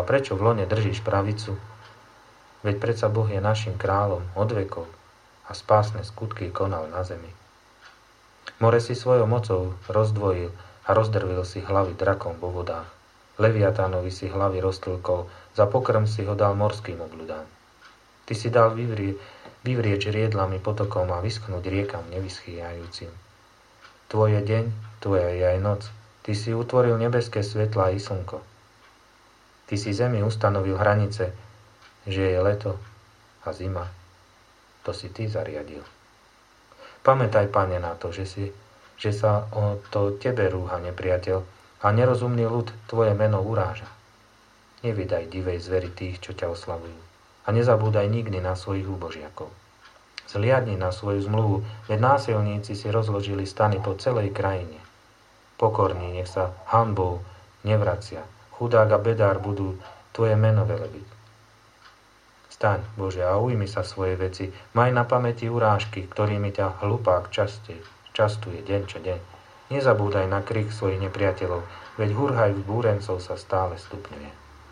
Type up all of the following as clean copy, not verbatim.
prečo v lone držíš pravicu? Veď predsa Boh je našim kráľom od vekov a spásne skutky konal na zemi. More si svojou mocou rozdvojil a rozdrvil si hlavy drakom vo vodách. Leviatánovi si hlavy roztlkol, za pokrm si ho dal morským obľudám. Ty si dal vyvrieč riedlami potokom a vyschnúť riekam nevyschýjajúcim. Tvoj je deň, tvoja je aj noc. Ty si utvoril nebeské svetlá i slnko. Ty si zemi ustanovil hranice, že je leto a zima. To si ty zariadil. Pamätaj, Pane, na to, že sa o to tebe rúha nepriateľ a nerozumný ľud tvoje meno uráža. Nevydaj divej zveri tých, čo ťa oslavujú. A nezabúdaj nikdy na svojich úbožiakov. Zliadni na svoju zmluvu, veď násilníci si rozložili stany po celej krajine. Pokorní nech sa hanbou nevracia. Chudák a bedár budú tvoje meno velebiť. Staň, Bože, a ujmi sa svoje veci. Maj na pamäti urážky, ktorými ťa hlupák častuje deň čo deň. Nezabúdaj na krik svojich nepriateľov, veď hurhaj búrencov sa stále stupňuje.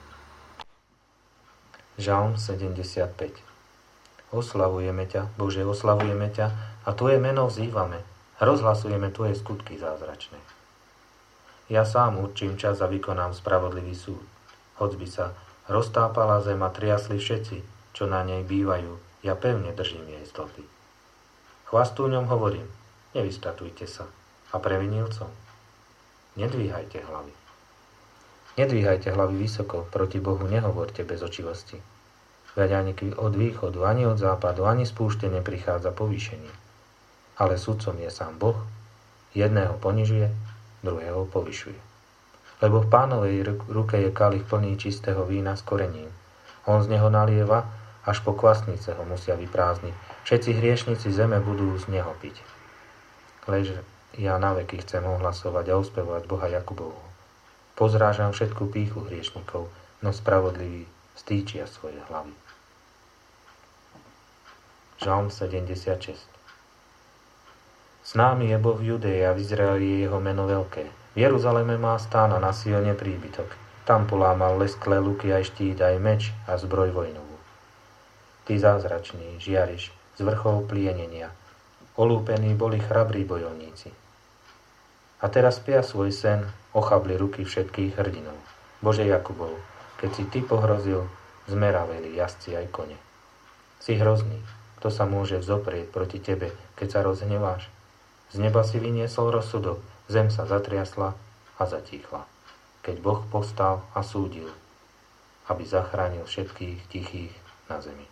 Žalm 75. Oslavujeme ťa, Bože, oslavujeme ťa a tvoje meno vzývame. Rozhlasujeme tvoje skutky zázračné. Ja sám určím čas a vykonám spravodlivý súd. Hoď by sa roztápala zem a triasli všetci, čo na nej bývajú, ja pevne držím jej stĺpy. Chvastúňom hovorím, nevystatujte sa, a previnilcom, nedvíhajte hlavy. Nedvíhajte hlavy vysoko, proti Bohu nehovorte bez očivosti. Veď ani od východu, ani od západu, ani z púšte neprichádza povýšenie. Ale sudcom je sám Boh, jedného ponižuje, druhého povyšuje. Lebo v Pánovej ruke je kalich plný čistého vína s korením. On z neho nalieva, až po kvasnice ho musia vyprázdniť. Všetci hriešnici zeme budú z neho piť. Lež ja naveky chcem ohlasovať a ospevovať Boha Jakubovho. Pozrážam všetku pýchu hriešnikov, no spravodliví stýčia svoje hlavy. Žalm 76. S námi je Boh v Judei a v Izraeli je jeho meno veľké. V Jeruzaleme má stán a na Sione príbytok. Tam polámal lesklé luky aj štít, aj meč a zbroj vojnovú. Ty zázračný, žiariš z vrchov plienenia. Olúpení boli chrabrí bojovníci. A teraz spia svoj sen, ochabli ruky všetkých hrdinov. Bože Jakubov, keď si ty pohrozil, zmeraveli jazdci aj kone. Si hrozný, kto sa môže vzoprieť proti tebe, keď sa rozhneváš? Z neba si vyniesol rozsudok, zem sa zatriasla a zatíchla. Keď Boh povstal a súdil, aby zachránil všetkých tichých na zemi.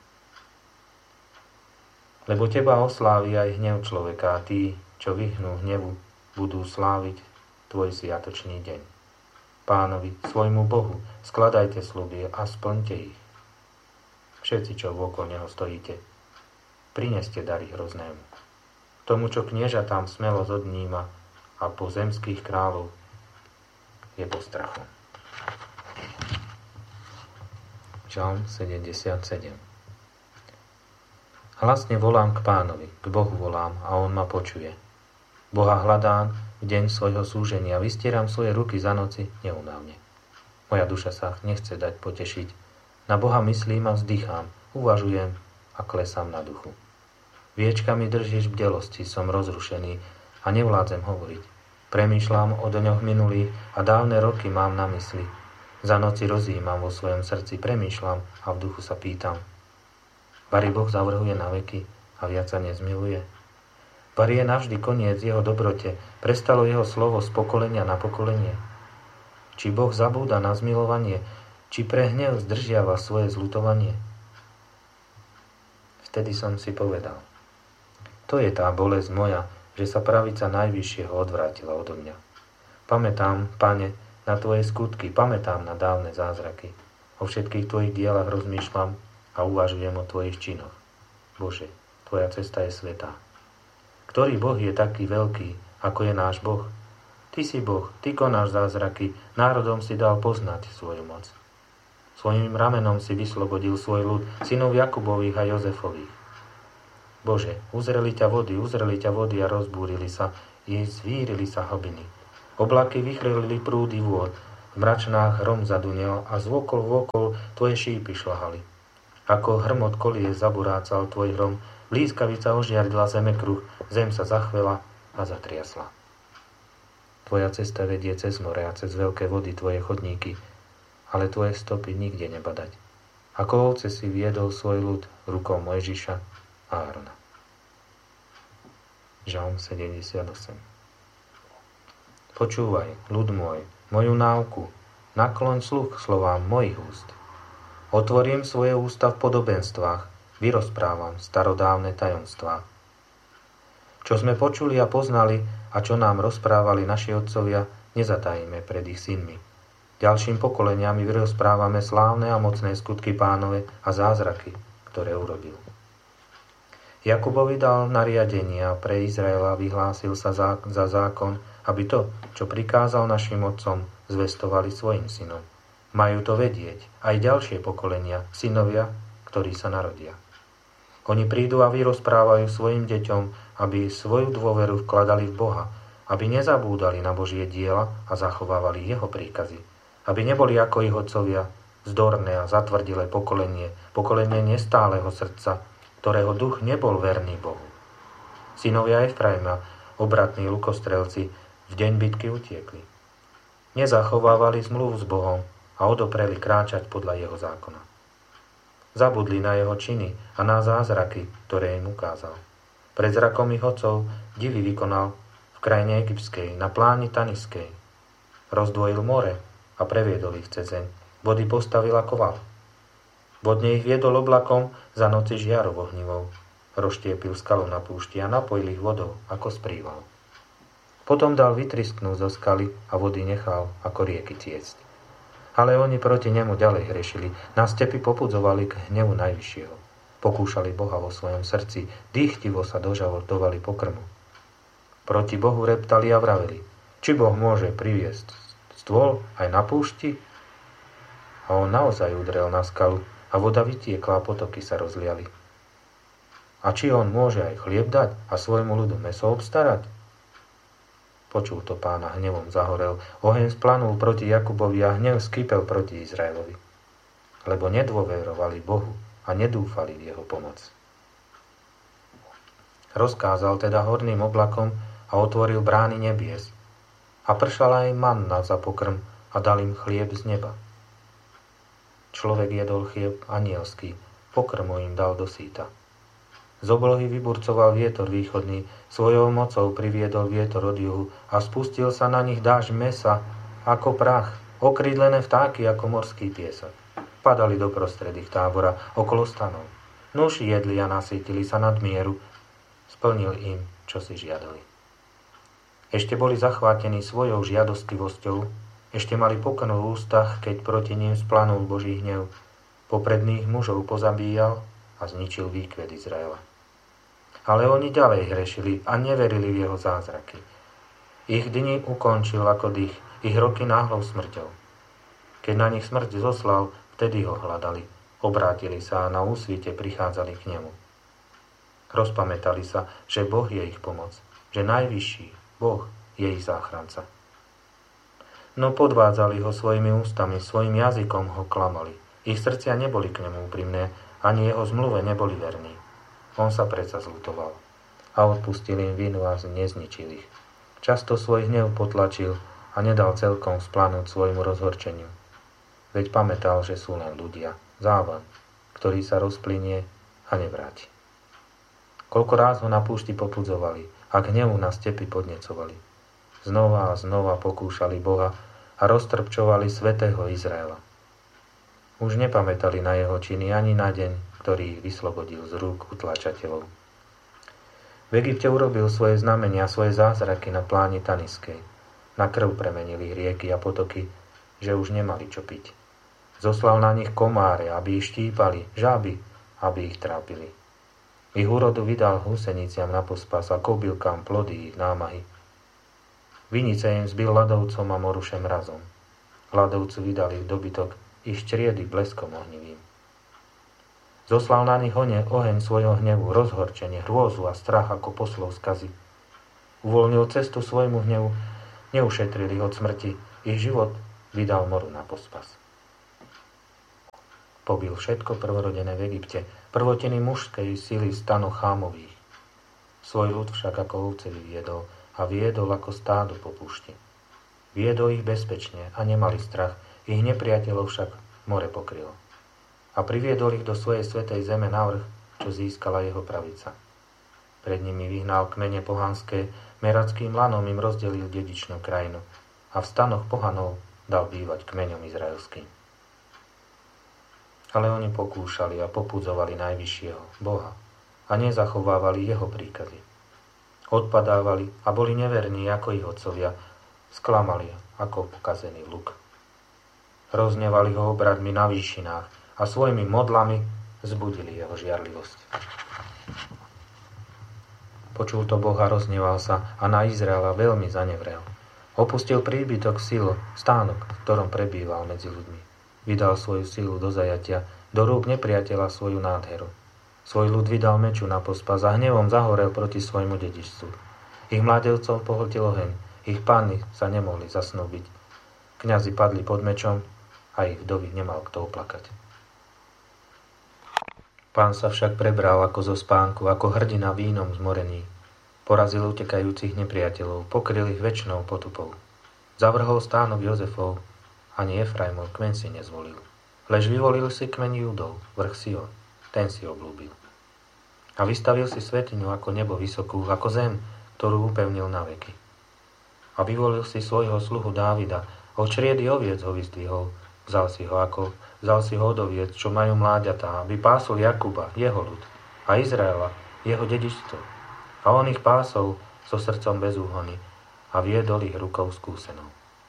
Lebo teba oslávi aj hnev človeka a tí, čo vyhnú hnevu, budú sláviť tvoj sviatočný deň. Pánovi, svojmu Bohu, skladajte sľuby a splňte ich. Všetci, čo okolo neho stojíte, prineste dary hroznému. Tomu, čo kniežatám smelosť odníma a po zemských kráľov je postrachom. Žalm 77. Hlasne volám k Pánovi, k Bohu volám a on ma počuje. Boha hľadám v deň svojho súženia, vystieram svoje ruky za noci neunávne. Moja duša sa nechce dať potešiť. Na Boha myslím a vzdychám, uvažujem a klesám na duchu. Viečkami držíš v bdelosti, som rozrušený a nevládzem hovoriť. Premýšľam o dňoch minulých a dávne roky mám na mysli. Za noci rozjímam vo svojom srdci, premýšľam a v duchu sa pýtam. Bari Boh zavrhuje na veky a viac sa nezmiluje. Bari je navždy koniec jeho dobrote, prestalo jeho slovo z pokolenia na pokolenie. Či Boh zabúda na zmilovanie, či pre hnev zdržiava svoje zľutovanie. Vtedy som si povedal, to je tá bolesť moja, že sa pravica najvyššieho odvrátila odo mňa. Pamätám, Pane, na tvoje skutky, pamätám na dávne zázraky. O všetkých tvojich dielach rozmýšľam a uvažujem o tvojich činoch. Bože, tvoja cesta je svätá. Ktorý Boh je taký veľký, ako je náš Boh? Ty si Boh, ty konáš zázraky, národom si dal poznať svoju moc. Svojím ramenom si vyslobodil svoj ľud, synov Jakubových a Jozefových. Bože, uzreli ťa vody a rozbúrili sa, i zvírili sa hlbiny. Oblaky vychrlili prúdy vôd, V mračnách hrom zadunel a zvokol vôkol tvoje šípy šľahali. Ako hrmot kolie zaburácal tvoj hrom, blízkavica ožiarila zeme kruh, zem sa zachvela a zatriasla. Tvoja cesta vedie cez more a cez veľké vody tvoje chodníky, ale tvoje stopy nikde nebadať. Ako ovce si viedol svoj ľud rukou Mojžiša a Árona. Žalm 78. Počúvaj, ľud môj, moju náuku, nakloň sluch slovám mojich úst. Otvorím svoje ústa v podobenstvách, vyrozprávam starodávne tajomstvá. Čo sme počuli a poznali a čo nám rozprávali naši otcovia, nezatajíme pred ich synmi. Ďalším pokoleniam vyrozprávame slávne a mocné skutky Pánove a zázraky, ktoré urobil. Jakubovi dal nariadenia pre Izraela, vyhlásil sa za zákon, aby to, čo prikázal našim otcom, zvestovali svojim synom. Majú to vedieť aj ďalšie pokolenia, synovia, ktorí sa narodia. Oni prídu a vyrozprávajú svojim deťom, aby svoju dôveru vkladali v Boha, aby nezabúdali na Božie diela a zachovávali jeho príkazy, aby neboli ako ich otcovia, vzdorné a zatvrdilé pokolenie nestáleho srdca, ktorého duch nebol verný Bohu. Synovia Efraima, obratní lukostrelci, v deň bitky utiekli. Nezachovávali zmluvu s Bohom a odopreli kráčať podľa jeho zákona. Zabudli na jeho činy a na zázraky, ktoré im ukázal. Pred zrakom ich otcov divy vykonal v krajine egyptskej, na pláni Taniskej. Rozdvojil more a previedol ich cez zeň. Vody postavil ako val. Vodne ich viedol oblakom, za noci žiarov ohnivou. Rozštiepil skalu na púšti a napojil ich vodou ako z prívalu. Potom dal vytrisknúť zo skaly a vody nechal ako rieky tiecť. Ale oni proti nemu ďalej hrešili, na stepi popudzovali k hnevu Najvyššieho. Pokúšali Boha vo svojom srdci, dýchtivo sa dožadovali pokrmu. Proti Bohu reptali a vraveli, či Boh môže priviesť stôl aj na púšti? A on naozaj udrel na skalu a voda vytiekla a potoky sa rozliali. A či on môže aj chlieb dať a svojmu ľudu mäso obstarať? Počul to Pána, hnevom zahorel, oheň splanul proti Jakubovi a hnev skypel proti Izraelovi, lebo nedôverovali Bohu a nedúfali v jeho pomoc. Rozkázal teda horným oblakom a otvoril brány nebies a pršala aj manna za pokrm a dal im chlieb z neba. Človek jedol chlieb anielský, pokrm im dal do síta. Z oblohy vyburcoval vietor východný, svojou mocou priviedol vietor od juhu a spustil sa na nich dážď mäsa ako prach, okrídlené vtáky ako morský piesok. Padali do prostred ich tábora, okolo stanov. Nuši jedli a nasýtili sa nad mieru, splnil im, čo si žiadali. Ešte boli zachvátení svojou žiadostivosťou, ešte mali pokrm v ústach, keď proti ním splanul Boží hnev. Popredných mužov pozabíjal a zničil výkvet Izraela. Ale oni ďalej hrešili a neverili v jeho zázraky. Ich dni ukončil ako dých, ich roky náhlou smrťou. Keď na nich smrť zoslal, vtedy ho hľadali, obrátili sa a na úsvite prichádzali k nemu. Rozpamätali sa, že Boh je ich pomoc, že najvyšší Boh je ich záchranca. No podvádzali ho svojimi ústami, svojim jazykom ho klamali. Ich srdcia neboli k nemu úprimné, ani jeho zmluve neboli verní. On sa predsa zľutoval a odpustil im vinu a nezničil ich. Často svoj hnev potlačil a nedal celkom splanúť svojmu rozhorčeniu. Veď pamätal, že sú len ľudia, závan, ktorý sa rozplynie a nevráti. Koľko ráz ho na púšti popudzovali a k hnevu na stepi podnecovali. Znova a znova pokúšali Boha a roztrpčovali svätého Izraela. Už nepamätali na jeho činy ani na deň, ktorý ich vyslobodil z rúk utláčateľov. V Egypte urobil svoje znamenia, svoje zázraky na pláni Taniskej. Na krv premenili rieky a potoky, že už nemali čo piť. Zoslal na nich komáre, aby ich štípali, žáby, aby ich trápili. Ich úrodu vydal húseniciam na pospas a kobylkám plody ich námahy. Vinice im zbil ľadovcom a morušem mrazom. Ľadovcu vydal ich dobytok, ich čriedy bleskom ohnivým. Zoslal na nich oheň svojho hnevu, rozhorčenie, hrôzu a strach ako poslov skazy. Uvoľnil cestu svojmu hnevu, neušetrili od smrti, ich život vydal moru na pospas. Pobil všetko prvorodené v Egypte, prvotiny mužskej sily stanu Chámových. Svoj ľud však ako ovce vyviedol a viedol ako stádo po púšti. Viedol ich bezpečne a nemali strach, ich nepriateľov však more pokrylo. A priviedol ich do svojej svätej zeme na vrch, čo získala jeho pravica. Pred nimi vyhnal kmene pohanské, merackým lanom im rozdelil dedičnú krajinu a v stanoch pohanov dal bývať kmeňom izraelským. Ale oni pokúšali a popudzovali najvyššieho, Boha, a nezachovávali jeho príkazy. Odpadávali a boli neverní ako ich otcovia, sklamali ako pokazený luk. Roznevali ho obradmi na výšinách a svojimi modlami zbudili jeho žiarlivosť. Počul to Boh a rozneval sa a na Izraela veľmi zanevrel. Opustil príbytok síl, stánok, v ktorom prebýval medzi ľuďmi. Vydal svoju sílu do zajatia, do rúk nepriateľa svoju nádheru. Svoj ľud vydal meču na pospas a hnevom zahorel proti svojmu dedičstvu. Ich mladevcov pohltil oheň, ich pány sa nemohli zasnúbiť. Kňazi padli pod mečom a ich vdovy nemal kto oplakať. Pán sa však prebral ako zo spánku, ako hrdina vínom zmorený. Porazil utekajúcich nepriateľov, pokryl ich večnou potupou. Zavrhol stánok Jozefov, ani Efraimov kmeň si nezvolil. Lež vyvolil si kmeň Júdov, vrch Sion, ten si obľúbil. A vystavil si svätyňu ako nebo vysokú, ako zem, ktorú upevnil na veky. A vyvolil si svojho sluhu Dávida, od čriedy oviec ho vyzdvihol, vzal si ho od oviec, čo majú mláďatá, aby pásol Jakuba, jeho ľud, a Izraela, jeho dedičstvo. A on ich pásol so srdcom bez úhony a viedol ich rukou skúsenou.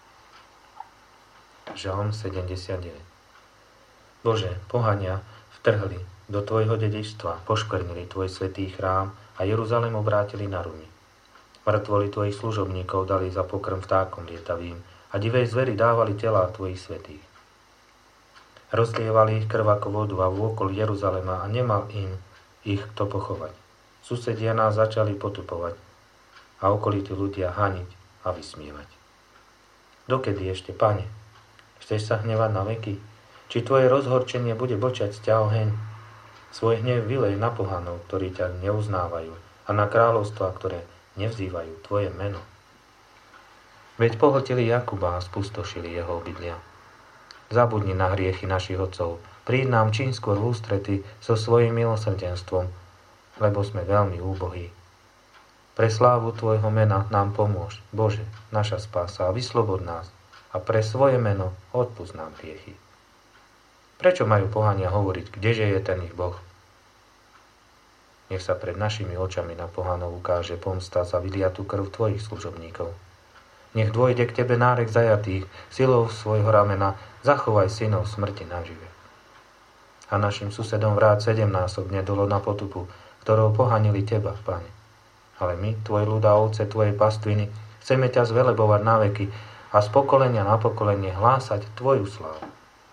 Žalm 79. Bože, pohania vtrhli do tvojho dedičstva, poškvrnili tvoj svätý chrám a Jeruzalém obrátili na rumy. Mŕtvoly tvojich služobníkov dali za pokrm vtákom lietavým a divej zveri dávali telá tvojich svätých. Rozlievali ich krv ako vodu a vôkol Jeruzalema a nemal im ich kto pochovať. Susedia nás začali potupovať a okolití ľudia haniť a vysmievať. Dokedy ešte, Pane? Chceš sa hnevať na veky? Či tvoje rozhorčenie bude bočať z ťa oheň? Svoj hnev vylej na pohanov, ktorí ťa neuznávajú, a na kráľovstvá, ktoré nevzývajú tvoje meno. Veď pohltili Jakuba a spustošili jeho obydlia. Zabudni na hriechy našich otcov, príď nám čím skôr v ústrety so svojím milosrdenstvom, lebo sme veľmi úbohí. Pre slávu tvojho mena nám pomôž, Bože, naša spása, a vyslobod nás, a pre svoje meno odpusť nám hriechy. Prečo majú pohania hovoriť, kdeže je ten ich Boh? Nech sa pred našimi očami na pohanov ukáže pomsta za vyliatú krv tvojich služobníkov. Nech dôjde k tebe nárek zajatých, silou svojho ramena, zachovaj synov smrti nažive. A našim susedom vráť 7-násobne dolo na potupu, ktorou pohanili teba, Pane. Ale my, tvoj ľud a ovce tvojej pastviny, chceme ťa zvelebovať na veky a z pokolenia na pokolenie hlásať tvoju slávu.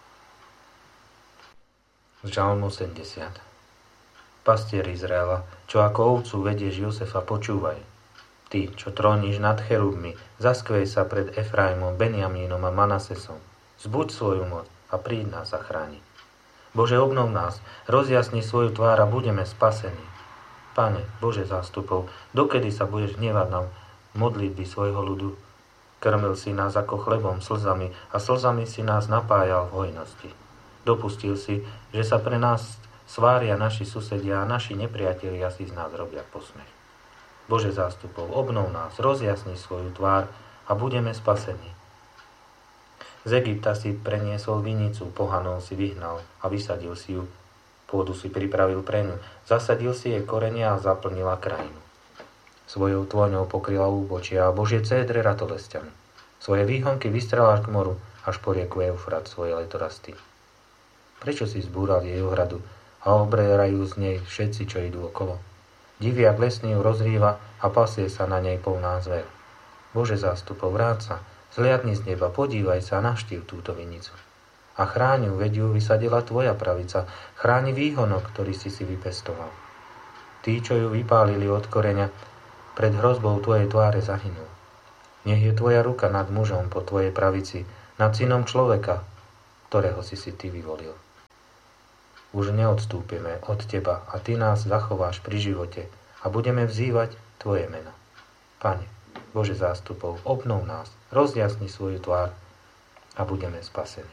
Z Žalmu 70. Pastier Izraela, čo ako ovcu vedieš Josefa, počúvaj. Ty, čo tróniš nad cherubmi, zaskvej sa pred Efraimom, Benjamínom a Manasesom. Zbuď svoju moc a príď nás zachrániť. Bože, obnov nás, rozjasni svoju tvár a budeme spasení. Pane, Bože zástupov, dokedy sa budeš hnevať na modlitby svojho ľudu? Krmil si nás ako chlebom, slzami a slzami si nás napájal v hojnosti. Dopustil si, že sa pre nás svária naši susedia a naši nepriatelia si z nás robia posmech. Bože zástupov, obnov nás, rozjasni svoju tvár a budeme spasení. Z Egypta si preniesol vinicu, pohanov si vyhnal a vysadil si ju. Pôdu si pripravil pre ňu, zasadil si jej korenia a zaplnila krajinu. Svojou tôňou pokryla úbočia a Božie cédre ratolesťami. Svoje výhonky vystrela k moru, až po rieku Eufrat svoje letorasty. Prečo si zbúral jej ohradu a obrerajú z nej všetci, čo idú okolo? Diviak lesný ju rozrýva a pasie sa na nej polná zver. Bože zástupov, vráť sa, zliadni z neba, podívaj sa a navštív túto vinicu. A chráňu, veď ju vysadila tvoja pravica, chráni výhonok, ktorý si vypestoval. Tí, čo ju vypálili od koreňa, pred hrozbou tvojej tváre zahynú. Nech je tvoja ruka nad mužom po tvojej pravici, nad synom človeka, ktorého si ty vyvolil. Už neodstúpime od teba a ty nás zachováš pri živote a budeme vzývať tvoje meno. Pane, Bože zástupov, obnov nás, rozjasni svoju tvár a budeme spasení.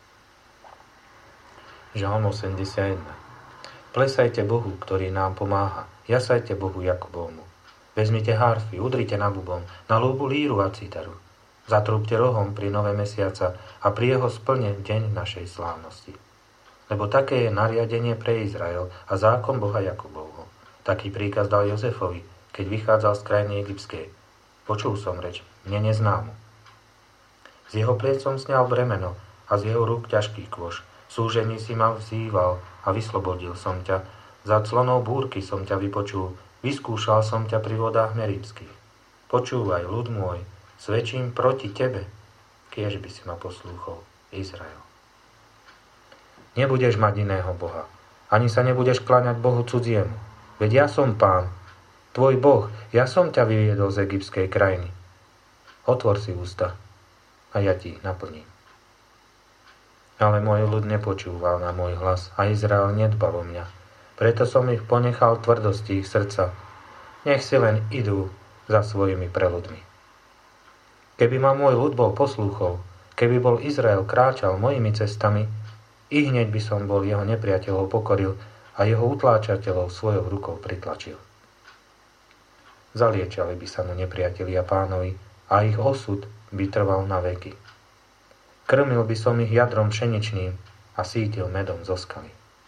Žalm 81. Plesajte Bohu, ktorý nám pomáha, jasajte Bohu Jakubovmu. Vezmite harfy, udrite na bubon, na lúbu líru a citaru. Zatrúbte rohom pri nové mesiaca a pri jeho splne deň našej slávnosti. Lebo také je nariadenie pre Izrael a zákon Boha Jakubovho. Taký príkaz dal Jozefovi, keď vychádzal z krajiny egyptskej. Počul som reč, mne neznámu. Z jeho pliec som sňal bremeno a z jeho rúk ťažký kôš. Súžení si ma vzýval a vyslobodil som ťa. Za clonou búrky som ťa vypočul, vyskúšal som ťa pri vodách Meribských. Počúvaj, ľud môj, svedčím proti tebe, kiež by si ma poslúchol, Izrael. Nebudeš mať iného Boha, ani sa nebudeš kláňať Bohu cudziemu. Veď ja som Pán, tvoj Boh, ja som ťa vyviedol z egyptskej krajiny. Otvor si ústa a ja ti ich naplním. Ale môj ľud nepočúval na môj hlas a Izrael nedbal o mňa. Preto som ich ponechal tvrdosti ich srdca. Nech si len idú za svojimi preľudmi. Keby ma môj ľud bol poslúchol, keby bol Izrael kráčal mojimi cestami, i hneď by som bol jeho nepriateľov pokoril a jeho utláčateľov svojou rukou pritlačil. Zaliečali by sa mu nepriatelia Pánovi a ich osud by trval na veky. Krmil by som ich jadrom pšeničným a sítil medom zo skaly.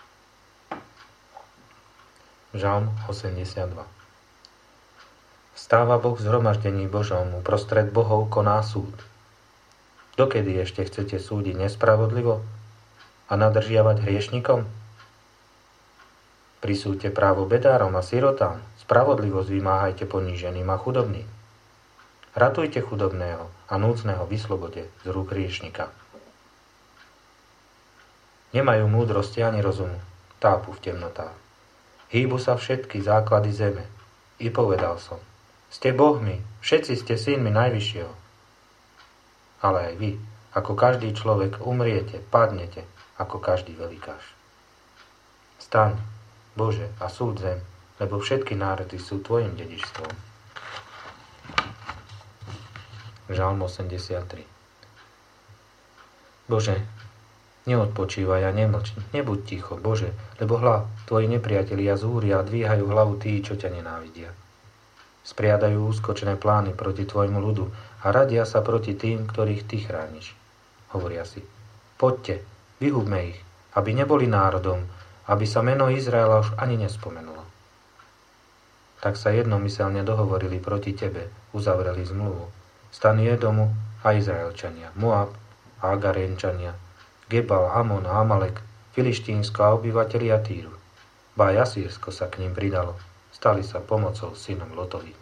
Žalm 82. Vstáva Boh v zhromaždení Božom, uprostred bohov koná súd. Dokedy ešte chcete súdiť nespravodlivo a nadržiavať hriešnikom? Prisúďte právo bedárom a sirotám, spravodlivosť vymáhajte poníženým a chudobným. Ratujte chudobného a núcneho vyslobode z rúk hriešnika. Nemajú múdrosti ani rozumu, tápu v temnotách. Hýbu sa všetky základy zeme. I povedal som, ste bohmi, všetci ste synmi Najvyššieho. Ale aj vy, ako každý človek, umriete, padnete, ako každý velikáš. Staň, Bože, a súd zem, lebo všetky národy sú tvojim dedičstvom. Žalm 83. Bože, neodpočívaj a nemlč, nebuď ticho, Bože, lebo hľa, tvoji nepriatelia zúria a dvíhajú hlavu tí, čo ťa nenávidia. Spriadajú úskočné plány proti tvojmu ľudu a radia sa proti tým, ktorých ty chrániš. Hovoria si, poďte, vyhubme ich, aby neboli národom, aby sa meno Izraela už ani nespomenulo. Tak sa jednomyselne dohovorili proti tebe, uzavreli zmluvu. Stan Edomu a Izraelčania, Moab a Agarenčania, Gebal, Amon a Amalek, Filištínsko a obyvatelia Týru. Ba aj Asýrsko sa k ním pridalo, stali sa pomocou synom Lotovým.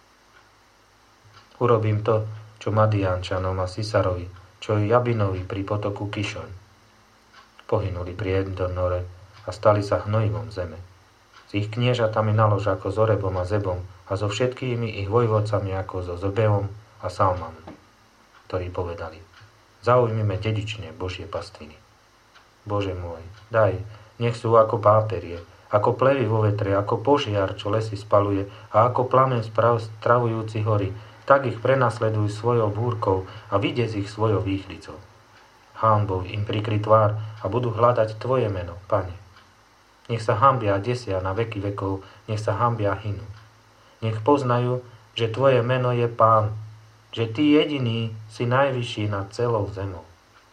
Urobím to, čo Madiánčanom a Sisarovi, čo Jabinovi pri potoku Kišon. Pohynuli pri Endonore a stali sa hnojivom zeme. S ich kniežatami nalož ako s Orebom a Zebom a so všetkými ich vojvodcami ako so Zobeom a Salmanom, ktorí povedali, zaujmime dedične Božie pastviny. Bože môj, daj, nech sú ako páperie, ako plevy vo vetre, ako požiar, čo lesy spaluje a ako plameň stravujúci hory, tak ich prenasleduj svojou búrkou a vydes ich svojou výchlicou. Hanbou im prikry tvár a budú hľadať tvoje meno, Pane. Nech sa hanbia a desia na veky vekov, nech sa hanbia a hynú. Nech poznajú, že tvoje meno je Pán, že ty jediný si najvyšší nad celou zemou.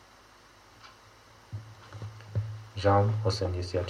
Žalm 84.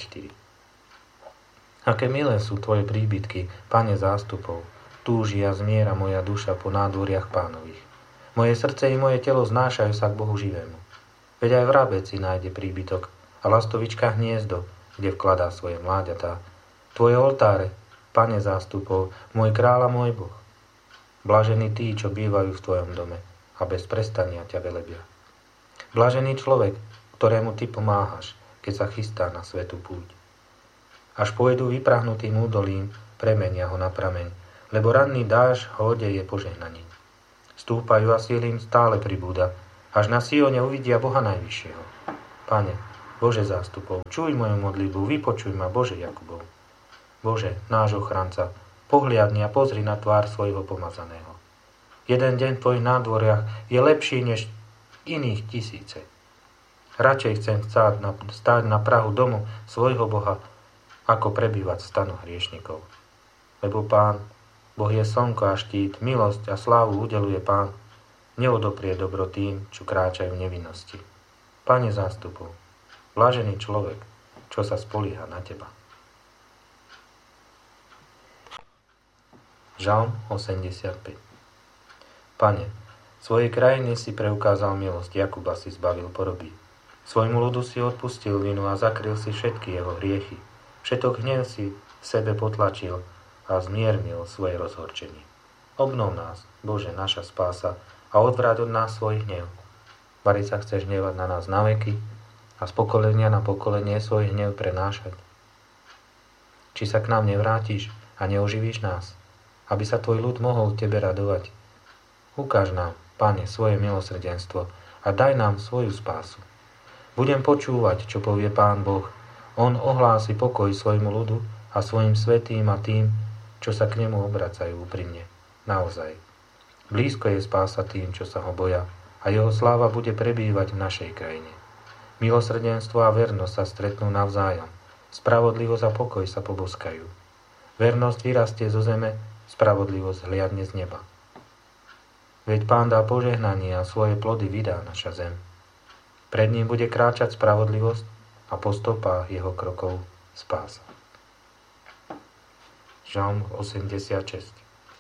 Aké milé sú tvoje príbytky, Pane zástupov, túži a zmiera moja duša po nádvoriach Pánových. Moje srdce i moje telo znášajú sa k Bohu živému. Veď aj vrabec si nájde príbytok a lastovička hniezdo, kde vkladá svoje mláďatá. Tvoje oltáre, Pane zástupov, môj kráľ a môj Boh. Blažení tí, čo bývajú v tvojom dome a bez prestania ťa velebia. Blažený človek, ktorému ty pomáhaš, keď sa chystá na svätú púť. Až pôjdu vyprahnutým údolím, premenia ho na prameň, lebo ranný dážď ho odeje požehnaním. Stúpajú a síl im stále pribúda, Až na Sione uvidia Boha Najvyššieho. Pane, Bože zástupov, čuj moju modlitbu, vypočuj ma, Bože Jakubov. Bože, náš ochranca, pohliadni a pozri na tvár svojho pomazaného. Jeden deň v tvojich nádvoriach je lepší než iných tisíce. Radšej chcem stáť na prahu domu svojho Boha, ako prebývať v stanoch hriešnikov. Lebo Pán, Boh je slnko a štít, milosť a slávu udeluje Pán, neodoprie dobro tým, čo kráčajú v nevinnosti. Pane zástupov, blažený človek, čo sa spolieha na Teba. Žalm 85. Pane, svojej krajiny si preukázal milosť, Jakuba si zbavil poroby. Svojmu ľudu si odpustil vinu a zakryl si všetky jeho hriechy. Všetok hnev si v sebe potlačil a zmiernil svoje rozhorčenie. Obnov nás, Bože, naša spása, a odvráť od nás svoj hnev. Vari sa chceš hnevať na nás na veky a z pokolenia na pokolenie svoj hnev prenášať. Či sa k nám nevrátiš a neoživíš nás, aby sa tvoj ľud mohol tebe radovať. Ukáž nám, Pane, svoje milosrdenstvo a daj nám svoju spásu. Budem počúvať, čo povie Pán Boh. On ohlási pokoj svojmu ľudu a svojim svätým a tým, čo sa k nemu obracajú úprimne. Naozaj. Blízko je spása tým, čo sa ho boja, a jeho sláva bude prebývať v našej krajine. Milosrdenstvo a vernosť sa stretnú navzájom. Spravodlivosť a pokoj sa poboskajú. Vernosť vyrastie zo zeme, spravodlivosť hliadne z neba. Veď Pán dá požehnanie a svoje plody vydá naša zem. Pred ním bude kráčať spravodlivosť a po stopách jeho krokov spása. Žalm 86.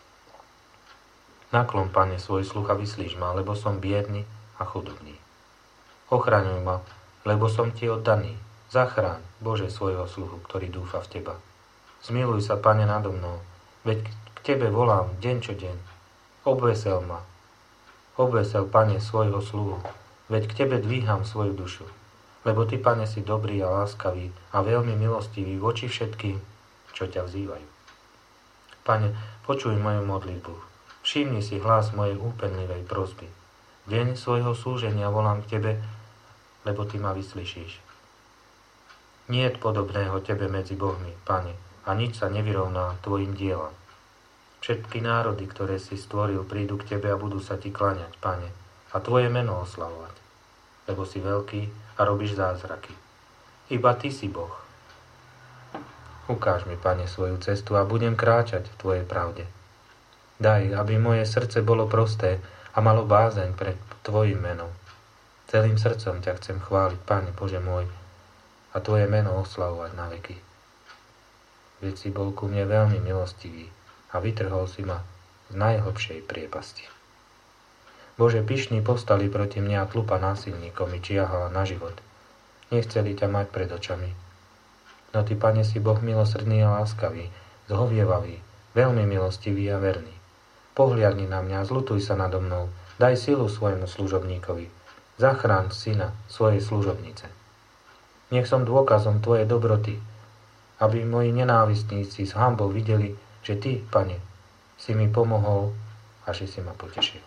Naklon, Pane, svoj sluch a vyslíš ma, lebo som biedný a chudobný. Ochraňuj ma, lebo som Ti oddaný. Zachráň, Bože, svojho sluhu, ktorý dúfa v Teba. Zmiluj sa, Pane, nado mnou, veď k Tebe volám deň čo deň. Obvesel ma. Obvesel, Pane, svojho sluhu, veď k Tebe dvíham svoju dušu. Lebo Ty, Pane, si dobrý a láskavý a veľmi milostivý voči všetkým, čo ťa vzývajú. Pane, počuj moju modlitbu. Všimni si hlas mojej úpenlivej prosby. Deň svojho slúženia volám k Tebe, lebo Ty ma vyslyšíš. Niet podobného Tebe medzi bohmi, Pane, a nič sa nevyrovná Tvojim dielam. Všetky národy, ktoré si stvoril, prídu k Tebe a budú sa Ti kláňať, Pane, a Tvoje meno oslavovať, lebo si veľký a robíš zázraky. Iba Ty si Boh. Ukáž mi, Pane, svoju cestu a budem kráčať v Tvojej pravde. Daj, aby moje srdce bolo prosté a malo bázeň pred Tvojim menom. Celým srdcom ťa chcem chváliť, Pane Bože môj, a Tvoje meno oslavovať na veky. Veď si bol ku mne veľmi milostivý a vytrhol si ma z najhlbšej priepasti. Bože, pyšní povstali proti mne a tlupa násilníkom mi čiahala na život. Nechceli ťa mať pred očami. No Ty, Pane, si Boh milosrdný a láskavý, zhovievavý, veľmi milostivý a verný. Pohliadni na mňa, zľutuj sa nado mnou, daj silu svojmu služobníkovi, zachráň syna svojej služobnice. Nech som dôkazom Tvojej dobroty, aby moji nenávistníci s hanbou videli, že Ty, Pane, si mi pomohol a že si ma potešil.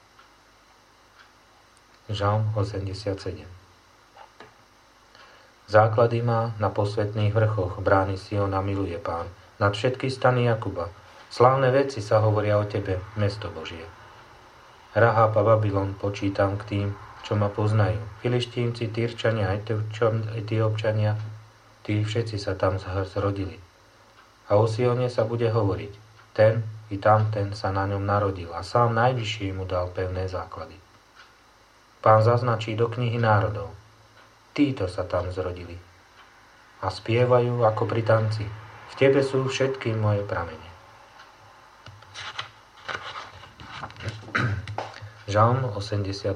Žalm 87. Základy má na posvetných vrchoch, brány Siona miluje Pán, nad všetky stany Jakuba. Slávne veci sa hovoria o Tebe, mesto Božie. Rahab a Babylon počítam k tým, čo ma poznajú. Filištínci, Týrčania, Etiópčania, tí všetci sa tam zrodili. A o Sione sa bude hovoriť. Ten i tamten sa na ňom narodil a sám Najvyšší mu dal pevné základy. Pán zaznačí do knihy národov. Títo sa tam zrodili. A spievajú ako pri tanci. V Tebe sú všetky moje pramene. Žalm 88.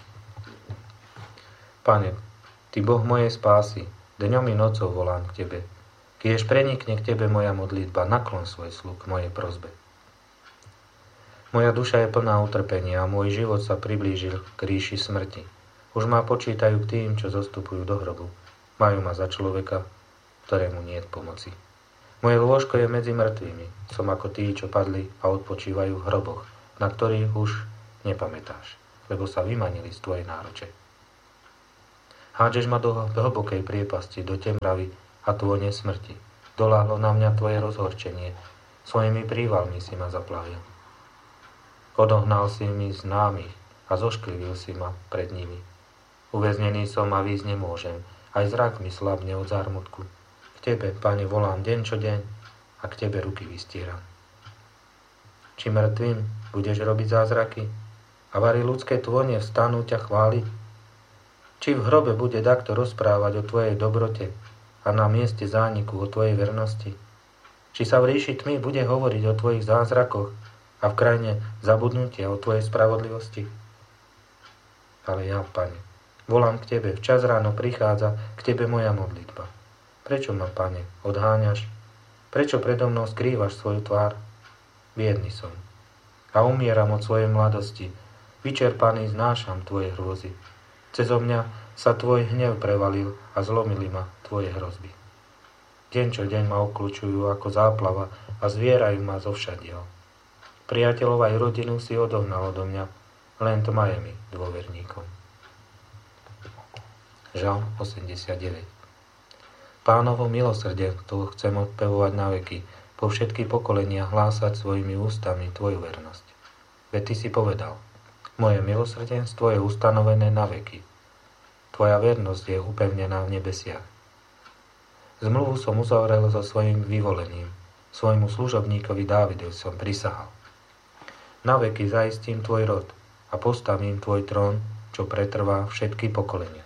Pane, Ty Boh mojej spásy, dňom i nocou volám k Tebe. Kiež prenikne k Tebe moja modlitba, naklon svoj sluch k mojej prosbe. Moja duša je plná utrpenia a môj život sa priblížil k ríši smrti. Už ma počítajú k tým, čo zostupujú do hrobu. Majú ma za človeka, ktorému nie je pomoci. Moje lôžko je medzi mŕtvými. Som ako tí, čo padli a odpočívajú v hroboch, na ktorých už nepamätáš. lebo sa vymanili z tvojej náruče. Hádžeš ma do hlbokej priepasti, do temravy a tône smrti. Doľahlo na mňa tvoje rozhorčenie, svojimi prívalmi si ma zaplavil. Odohnal si mi známych a zošklivil si ma pred nimi. Uväznený som a výjsť nemôžem, aj zrak mi slabne od zármutku. K tebe, Pane, volám deň čo deň a k tebe ruky vystieram. Či mŕtvým budeš robiť zázraky a vari ľudské tvonie vstanú ťa chváliť? Či v hrobe bude takto rozprávať o tvojej dobrote a na mieste zániku o tvojej vernosti? Či sa v ríši tmy bude hovoriť o tvojich zázrakoch a v krajine zabudnutia o tvojej spravodlivosti? Ale ja, Pane, volám k tebe, včas ráno prichádza k tebe moja modlitba. Prečo ma, Pane, odháňaš? Prečo predo mnou skrývaš svoju tvár? Biedný som a umieram od svojej mladosti. Vyčerpaný znášam tvoje hrôzy. Cezo mňa sa tvoj hnev prevalil a zlomili ma tvoje hrozby. Deň čo deň ma okľučujú ako záplava a zvierajú ma zo všadiel. Priateľov aj rodinu si odohnal odo mňa, len tma je mi dôverníkom. Žalm 89. Pánovo milosrdenstvo chcem odpevovať na veky, po všetky pokolenia hlásať svojimi ústami tvoju vernosť. Veď ty si povedal, moje milosrdenstvo je ustanovené na veky. Tvoja vernosť je upevnená v nebesiach. Zmluvu som uzavrel so svojím vyvolením, svojmu služobníkovi Dávidovi som prisahal. Na veky zaistím tvoj rod a postavím tvoj trón, čo pretrvá všetky pokolenia.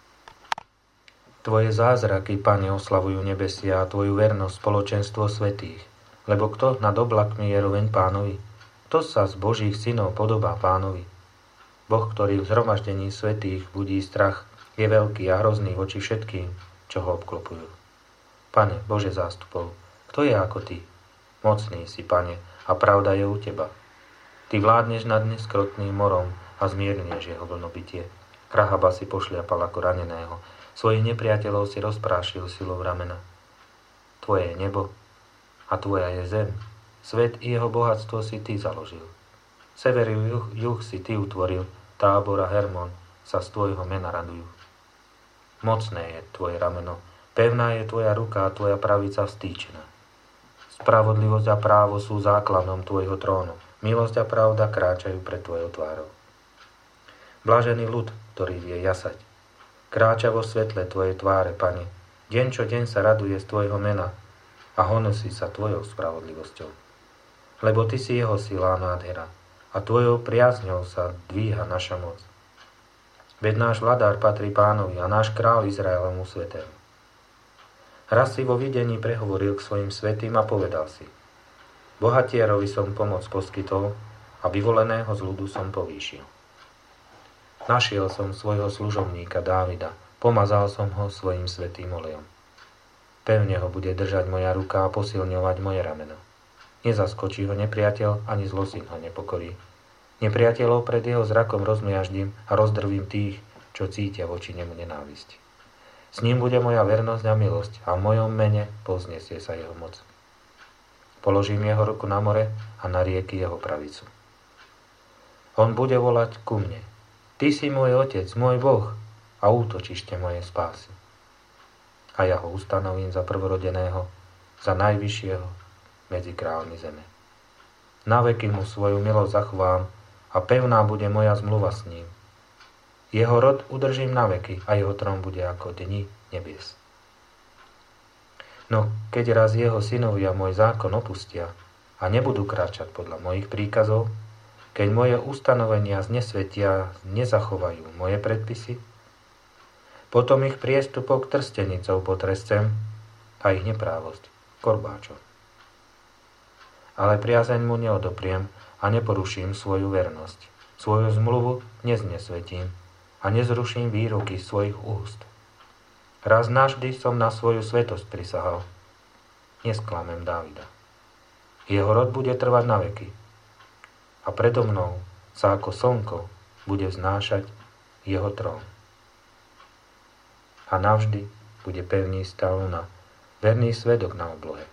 Tvoje zázraky, Pane, oslavujú nebesia a tvoju vernosť spoločenstvo svätých. Lebo kto nad oblakmi je roveň Pánovi? Kto sa z Božích synov podobá Pánovi? Boh, ktorý v zhromaždení svätých budí strach, je veľký a hrozný voči všetkým, čo ho obklopujú. Pane, Bože zástupov, kto je ako ty? Mocný si, Pane, a pravda je u teba. Ty vládneš nad neskrotným morom a zmiernieš jeho vlnobytie. Rahaba si pošliapal ako raneného, svojich nepriateľov si rozprášil silou ramena. Tvoje je nebo a tvoja je zem. Svet i jeho bohatstvo si ty založil. Sever i juh si ty utvoril, Tábor a Hermon sa z tvojho mena radujú. Mocné je tvoje rameno, pevná je tvoja ruka a tvoja pravica vstýčená. Spravodlivosť a právo sú základom tvojho trónu. Milosť a pravda kráčajú pred tvojou tvárou. Blažený ľud, ktorý vie jasať. Kráča vo svetle tvojej tváre, Pane. Deň čo deň sa raduje z tvojho mena a honosí sa tvojou spravodlivosťou. Lebo ty si jeho sila a nádhera a tvojou priazňou sa dvíha naša moc. Veď náš vladár patrí Pánovi a náš kráľ Izraelomu svätému. Raz si vo videní prehovoril k svojim svätým a povedal si: Bohatierovi som pomoc poskytol a vyvoleného z ľudu som povýšil. Našiel som svojho služobníka Dávida, pomazal som ho svojim svätým olejom. Pevne ho bude držať moja ruka a posilňovať moje rameno. Nezaskočí ho nepriateľ, ani zlosyn ho nepokorí. Nepriateľov pred jeho zrakom rozmiaždím a rozdrvím tých, čo cítia voči nemu nenávisť. S ním bude moja vernosť a milosť a v mojom mene povznesie sa jeho moc. Položím jeho ruku na more a na rieky jeho pravicu. On bude volať ku mne: Ty si môj otec, môj Boh a útočište mojej spásy. A ja ho ustanovím za prvorodeného, za najvyššieho medzi kráľmi zeme. Na veky mu svoju milosť zachovám a pevná bude moja zmluva s ním. Jeho rod udržím na veky a jeho trón bude ako dni nebies. No keď raz jeho synovia môj zákon opustia a nebudú kráčať podľa mojich príkazov, keď moje ustanovenia znesvetia, nezachovajú moje predpisy, potom ich priestupok trstenicou potrescem a ich neprávosť korbáčom. Ale priazeň mu neodopriem a neporuším svoju vernosť. Svoju zmluvu neznesvetím a nezruším výroky svojich úst. Raz navždy som na svoju svetosť prisahal. Nesklamem Dávida. Jeho rod bude trvať na veky. A predo mnou sa ako slnko bude vznášať jeho trón. A navždy bude pevný stav na verný svedok na oblohe.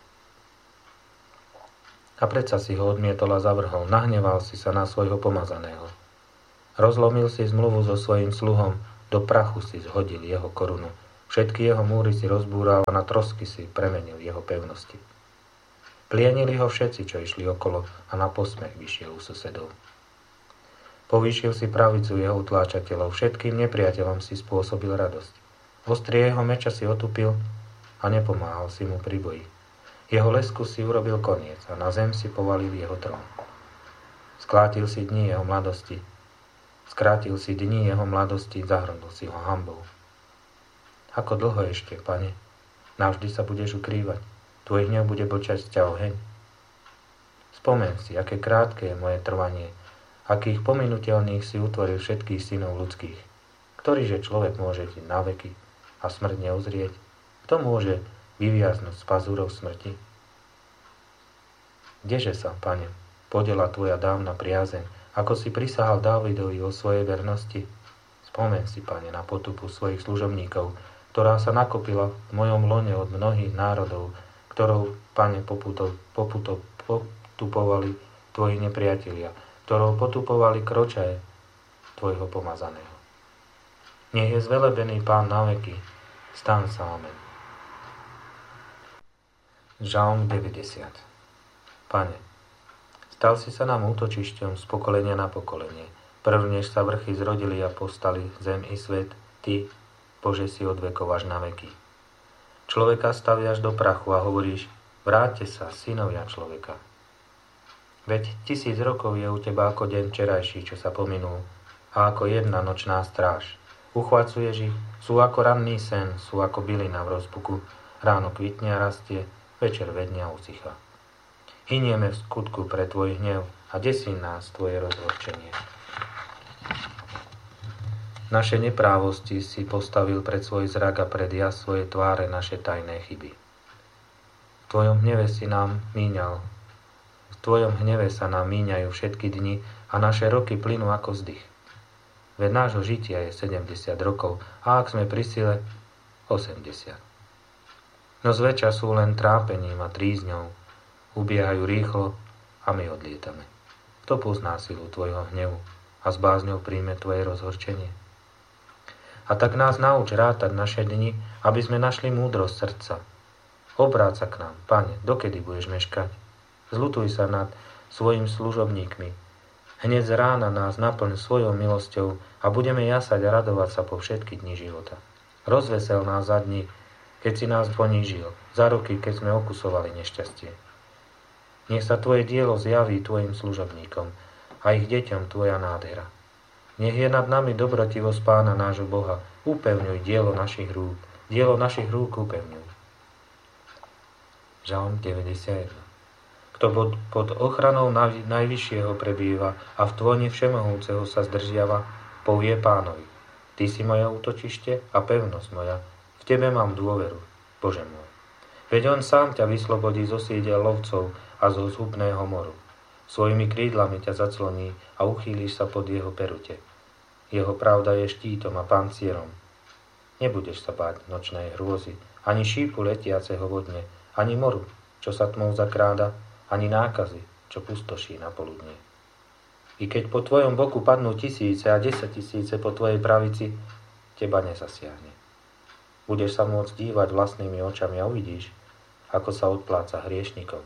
A predsa si ho odmietol a zavrhol, nahneval si sa na svojho pomazaného. Rozlomil si zmluvu so svojím sluhom, do prachu si zhodil jeho korunu. Všetky jeho múry si rozbúral a na trosky si premenil jeho pevnosti. Plienili ho všetci, čo išli okolo, a na posmech vyšiel u susedov. Povýšil si pravicu jeho utláčateľov, všetkým nepriateľom si spôsobil radosť. Ostrie jeho meča si otupil a nepomáhal si mu pri boji. Jeho lesku si urobil koniec a na zem si povalil jeho trón. Skrátil si dni jeho mladosti, zahrnul si ho hanbou. Ako dlho ešte, Pane? Navždy sa budeš ukrývať. Tvoj hnev bude bočať z ťa oheň. Spomen si, aké krátke je moje trvanie, akých pominuteľných si utvoril všetkých synov ľudských. Ktorýže človek môže žiť na veky a smrť neuzrieť? Kto môže vyviaznuť z pazúrov smrti? Kdeže sa, Pane, podela tvoja dávna priazeň, ako si prisahal Dávidovi o svojej vernosti? Spomen si, Pane, na potupu svojich služobníkov, ktorá sa nakopila v mojom lone od mnohých národov, ktorou, Pane, potupovali tvoji nepriatelia, ktorou potupovali kročaje tvojho pomazaného. Nech je zvelebený Pán na veky. Staň sa, amen. Žalm 90. Pane, stal si sa nám útočišťom z pokolenia na pokolenie. Prv, než sa vrchy zrodili a povstali zem i svet, Ty, Bože, si od vekov až na veky. Človeka staviaš do prachu a hovoríš, vráťte sa, synovia človeka. Veď 1000 rokov je u teba ako deň včerajší, čo sa pominul, a ako jedna nočná stráž. Uchvacuješ ich, sú ako ranný sen, sú ako bylina v rozpuku. Ráno kvitne a rastie, večer vedne a usycha. Hynieme v skutku pre tvoj hnev a desí nás tvoje rozhorčenie. Naše neprávosti si postavil pred svoj zrak a pred jas svoje tváre naše tajné chyby. V tvojom hneve sa nám míňajú všetky dni a naše roky plynú ako vzdych. Veď nášho žitia je 70 rokov a ak sme pri sile 80. No zväčša sú len trápením a trízňou, ubiehajú rýchlo a my odlietame. Kto pozná silu tvojho hnevu a s bázňou príjme tvoje rozhorčenie? A tak nás nauč rátať naše dni, aby sme našli múdrosť srdca. Obráť sa k nám, Pane, dokedy budeš meškať? Zľutuj sa nad svojim služobníkmi. Hneď z rána nás naplň svojou milosťou a budeme jasať a radovať sa po všetky dni života. Rozvesel nás za dni, keď si nás ponížil, za roky, keď sme okusovali nešťastie. Nech sa tvoje dielo zjaví tvojim služobníkom a ich deťom tvoja nádhera. Nech je nad nami dobrotivosť Pána nášho Boha. Upevňuj dielo našich rúk. Dielo našich rúk upevňuj. Žalm 91. Kto pod ochranou Najvyššieho prebýva a v tvoni Všemohúceho sa zdržiava, povie Pánovi. Ty si moje útočište a pevnosť moja. V tebe mám dôveru, Bože môj. Veď on sám ťa vyslobodí zo sídel lovcov a zo zhubného moru. Svojimi krídlami ťa zacloní a uchýliš sa pod jeho perute. Jeho pravda je štítom a pancierom. Nebudeš sa báť nočnej hrôzy, ani šípu letiaceho vodne, ani moru, čo sa tmou zakráda, ani nákazy, čo pustoší na poludne. I keď po tvojom boku padnú 1000 a 10 000 po tvojej pravici, teba nezasiahne. Budeš sa môcť dívať vlastnými očami a uvidíš, ako sa odpláca hriešnikom.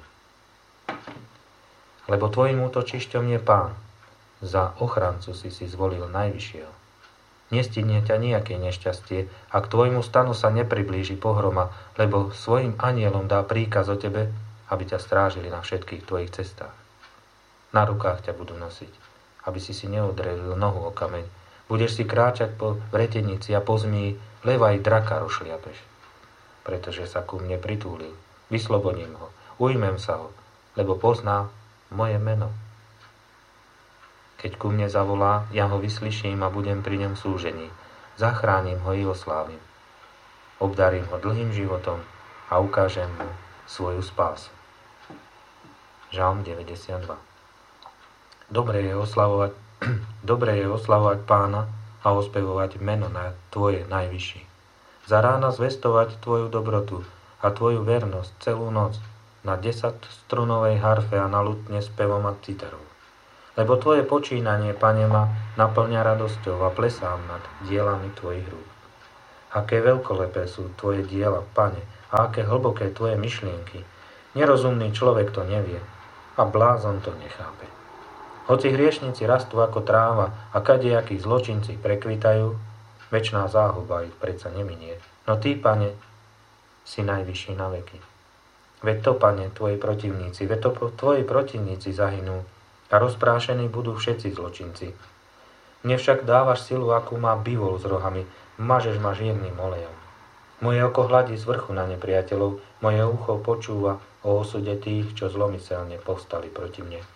Lebo tvojim útočišťom je Pán. Za ochrancu si zvolil Najvyššieho. Nestihne ťa nejaké nešťastie, ak tvojmu stanu sa nepriblíži pohroma, lebo svojim anielom dá príkaz o tebe, aby ťa strážili na všetkých tvojich cestách. Na rukách ťa budú nosiť, aby si neodrelil nohu o kameň. Budeš si kráčať po vretenici a po zmii, leva i draka rošliapeš. Pretože sa ku mne pritúlil, vyslobodím ho, ujmem sa ho, lebo pozná moje meno. Keď ku mne zavolá, ja ho vyslyším a budem pri ňom súžení. Zachránim ho i oslávim. Obdarím ho dlhým životom a ukážem mu svoju spásu. Žalm 92. Dobre je oslavovať Pána a ospevovať meno na tvoje Najvyšší. Za rána zvestovať tvoju dobrotu a tvoju vernosť celú noc na 10-strunovej harfe a na lutne s pevom a citarom. Lebo Tvoje počínanie, Pane, ma naplňa radosťou a plesám nad dielami Tvojich rúk. Aké veľkolepé sú Tvoje diela, Pane, a aké hlboké Tvoje myšlienky. Nerozumný človek to nevie a blázon to nechápe. Hoci hriešnici rastú ako tráva a kadejakí zločinci prekvitajú, večná záhuba ich predsa neminie. No Ty, Pane, si najvyšší na veky. Veď to, Pane, Tvoji protivníci, Tvoji protivníci zahynú a rozprášení budú všetci zločinci. Mne však dávaš silu, akú má bivol s rohami, mažeš ma žierným olejom. Moje oko hladí z vrchu na nepriateľov, moje ucho počúva o osude tých, čo zlomyselne povstali proti mne.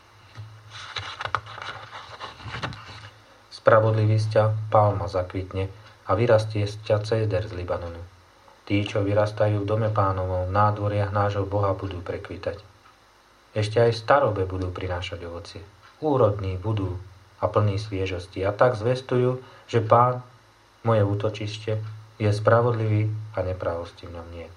Spravodlivý z ťa palma zakvitne a vyrastie z ťa céder z Libanonu. Tí, čo vyrastajú v dome Pánovom, v nádvoriach nášho Boha budú prekvitať. Ešte aj v starobe budú prinášať ovocie. Úrodní budú a plní sviežosti. A tak zvestujú, že Pán, moje útočište, je spravodlivý a nepravosti v ňom niet.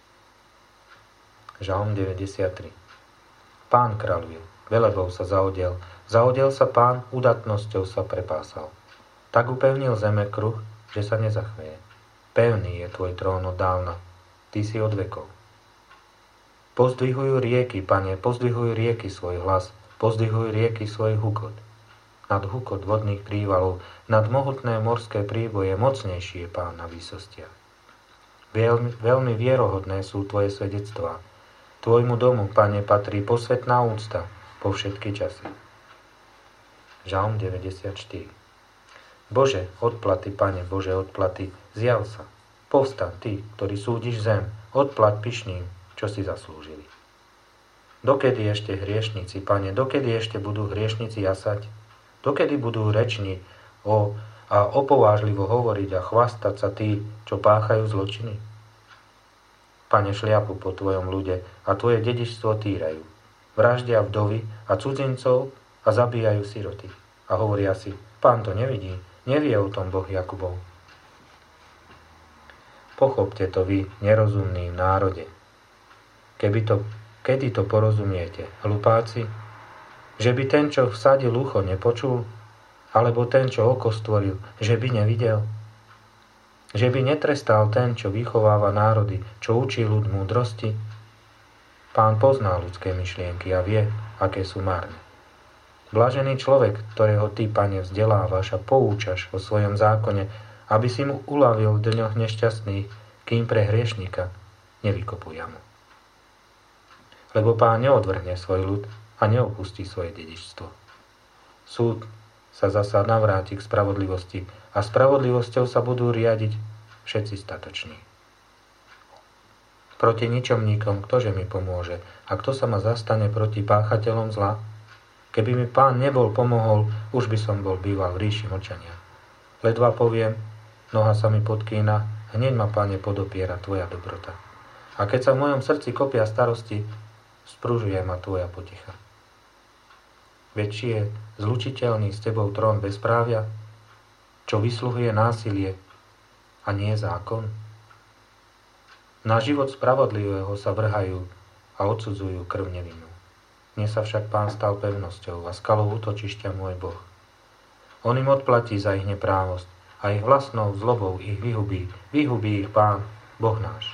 Žalm 93. Pán kráľuje, velebou sa zaodiel. Zaodiel sa Pán, udatnosťou sa prepásal. Tak upevnil zeme kruh, že sa nezachveje. Pevný je tvoj trón od dávna, ty si od vekov. Pozdvihujú rieky, Pane, pozdvihujú rieky svoj hlas, pozdvihujú rieky svoj hukot. Nad hukot vodných prívalov, nad mohutné morské príboje mocnejší je Pán na výsostiach. Veľmi vierohodné sú tvoje svedectvá. Tvojmu domu, Pane, patrí posvätná úcta po všetky časy. Žalm 94. Bože, odplaty, Pane, Bože, odplaty, zjav sa. Povstaň, Ty, ktorý súdiš zem, odplať pyšným, čo si zaslúžili. Dokedy ešte hriešnici, Pane, dokedy ešte budú hriešnici jasať? Dokedy budú reční a opovážlivo hovoriť a chvastať sa tí, čo páchajú zločiny? Pane, šliapu po Tvojom ľude a Tvoje dedičstvo týrajú. Vraždia vdovy a cudzincov a zabíjajú siroty. A hovoria si, Pán to nevidí, nevie o tom Boh Jakubov. Pochopte to vy, nerozumní v národe. Kedy to porozumiete, hlupáci? Že by ten, čo vsadil ucho, nepočul? Alebo ten, čo oko stvoril, že by nevidel? Že by netrestal ten, čo vychováva národy, čo učí ľud múdrosti? Pán pozná ľudské myšlienky a vie, aké sú márne. Blažený človek, ktorého Ty, Pane, vzdelávaš a poučaš o svojom zákone, aby si mu uľavil v dňoch nešťastných, kým pre hriešnika nevykopuja mu. Lebo Pán neodvrhne svoj ľud a neopustí svoje dedičstvo. Súd sa zasa navráti k spravodlivosti a spravodlivosťou sa budú riadiť všetci statoční. Proti ničomníkom ktože mi pomôže a kto sa ma zastane proti páchateľom zla? Keby mi Pán nebol pomohol, už by som bol býval v ríši mlčania. Ledva poviem, noha sa mi podkýna, hneď ma, Pane, podopiera Tvoja dobrota. A keď sa v mojom srdci kopia starosti, spružuje ma Tvoja poticha. Veď či je zlučiteľný s Tebou trón bezprávia, čo vysluhuje násilie a nie zákon? Na život spravodlivého sa vrhajú a odsudzujú krv nevinnú. Mne sa však Pán stal pevnosťou a skalou útočišťa môj Boh. On im odplatí za ich neprávosť a ich vlastnou zlobou ich vyhubí ich Pán, Boh náš.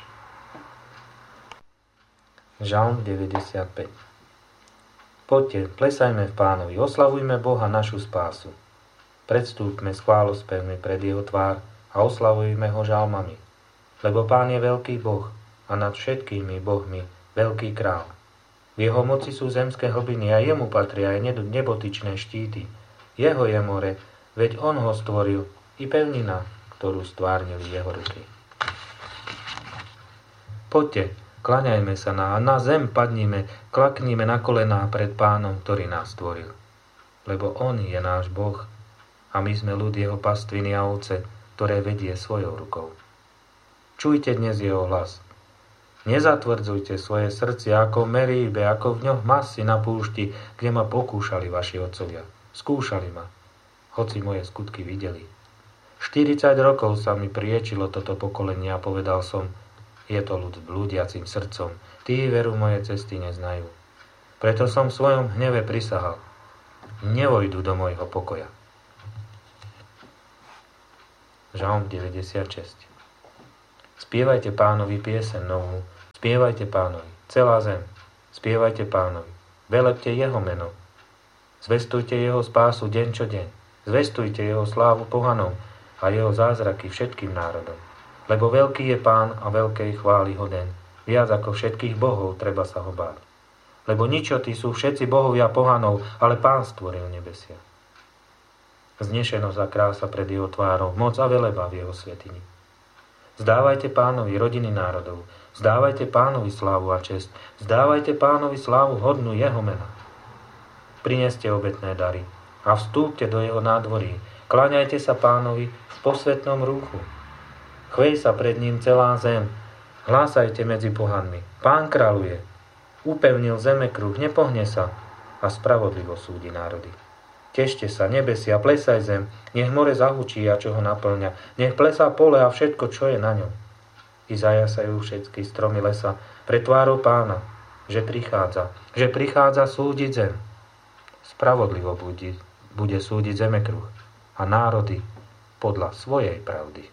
Žalm 95. Poďte, plesajme v Pánovi, oslavujme Boha našu spásu. Predstúpme s chválospevmi pred jeho tvár a oslavujme ho žalmami. Lebo Pán je veľký Boh a nad všetkými bohmi veľký král. V jeho moci sú zemské hlbiny a jemu patria aj nebotyčné štíty. Jeho je more, veď on ho stvoril, i pevnina, ktorú stvárnili jeho ruky. Poďte, klaňajme sa na zem padnime, klaknime na kolená pred Pánom, ktorý nás stvoril. Lebo on je náš Boh a my sme ľud jeho pastviny a ovce, ktoré vedie svojou rukou. Čujte dnes jeho hlas. Nezatvrdzujte svoje srdcia ako Meríbe, ako v ňoch masy na púšti, kde ma pokúšali vaši otcovia. Skúšali ma, hoci moje skutky videli. 40 rokov sa mi priečilo toto pokolenie a povedal som, je to ľud s blúdiacim srdcom, tí veru moje cesty neznajú. Preto som v svojom hneve prisahal. nevojdu do môjho pokoja. Žalm 96. Spievajte Pánovi pieseň novú, spievajte Pánovi, celá zem, spievajte Pánovi, velepte jeho meno, zvestujte jeho spásu deň čo deň, zvestujte jeho slávu pohanom a jeho zázraky všetkým národom. Lebo veľký je Pán a veľkej chvály hoden, viac ako všetkých bohov treba sa ho báť. Lebo ničotí sú všetci bohovia pohanov, ale Pán stvoril nebesia. Znešenosť a krása pred jeho tvárou, moc a veleba v jeho svätyni. Zdávajte Pánovi rodiny národov, zdávajte Pánovi slávu a česť, zdávajte Pánovi slávu hodnú jeho mena. Prineste obetné dary a vstúpte do jeho nádvorí, kláňajte sa Pánovi v posvätnom rúchu. Chvej sa pred ním celá zem, hlásajte medzi pohanmi. Pán kráľuje, upevnil zemekruh, nepohne sa a spravodlivo súdi národy. Tešte sa, nebesia, plesaj zem, nech more zahučí a čo ho naplňa, nech plesá pole a všetko, čo je na ňom. I zajasajú všetky stromy lesa pred tvárou Pána, že prichádza súdiť zem. Spravodlivo bude súdiť zemekruh a národy podľa svojej pravdy.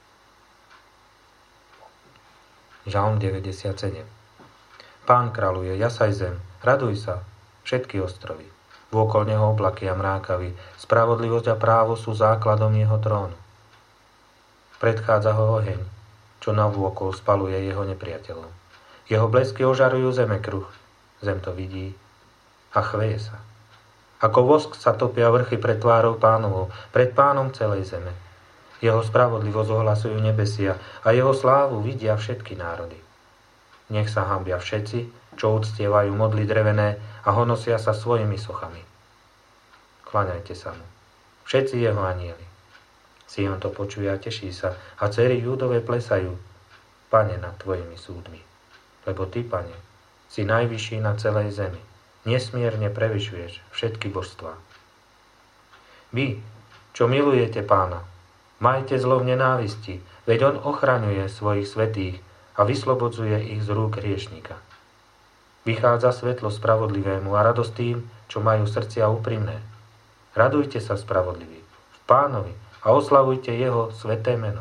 Žalm 97. Pán kráľuje, jasaj zem, raduj sa, všetky ostrovy. Vôkol neho oblaky a mrákavy, spravodlivosť a právo sú základom jeho trónu. Predchádza ho oheň, čo navôkol spaluje jeho nepriateľov. Jeho blesky ožarujú zemekruh, zem to vidí a chveje sa. Ako vosk sa topia vrchy pred tvárou Pánovou, pred Pánom celej zeme. Jeho spravodlivosť ohlasujú nebesia a jeho slávu vidia všetky národy. Nech sa hanbia všetci, čo uctievajú modly drevené a honosia sa svojimi sochami. Kláňajte sa mu, všetci jeho anjeli. Sion to počuje a teší sa a dcery Júdove plesajú, Pane, nad tvojimi súdmi. Lebo ty, Pane, si najvyšší na celej zemi, nesmierne prevyšuješ všetky božstvá. Vy, čo milujete Pána, majte zlo v nenávisti, veď on ochraňuje svojich svätých a vyslobodzuje ich z rúk hriešnika. Vychádza svetlo spravodlivému a radosť tým, čo majú srdcia úprimné. Radujte sa spravodliví v Pánovi a oslavujte jeho sväté meno.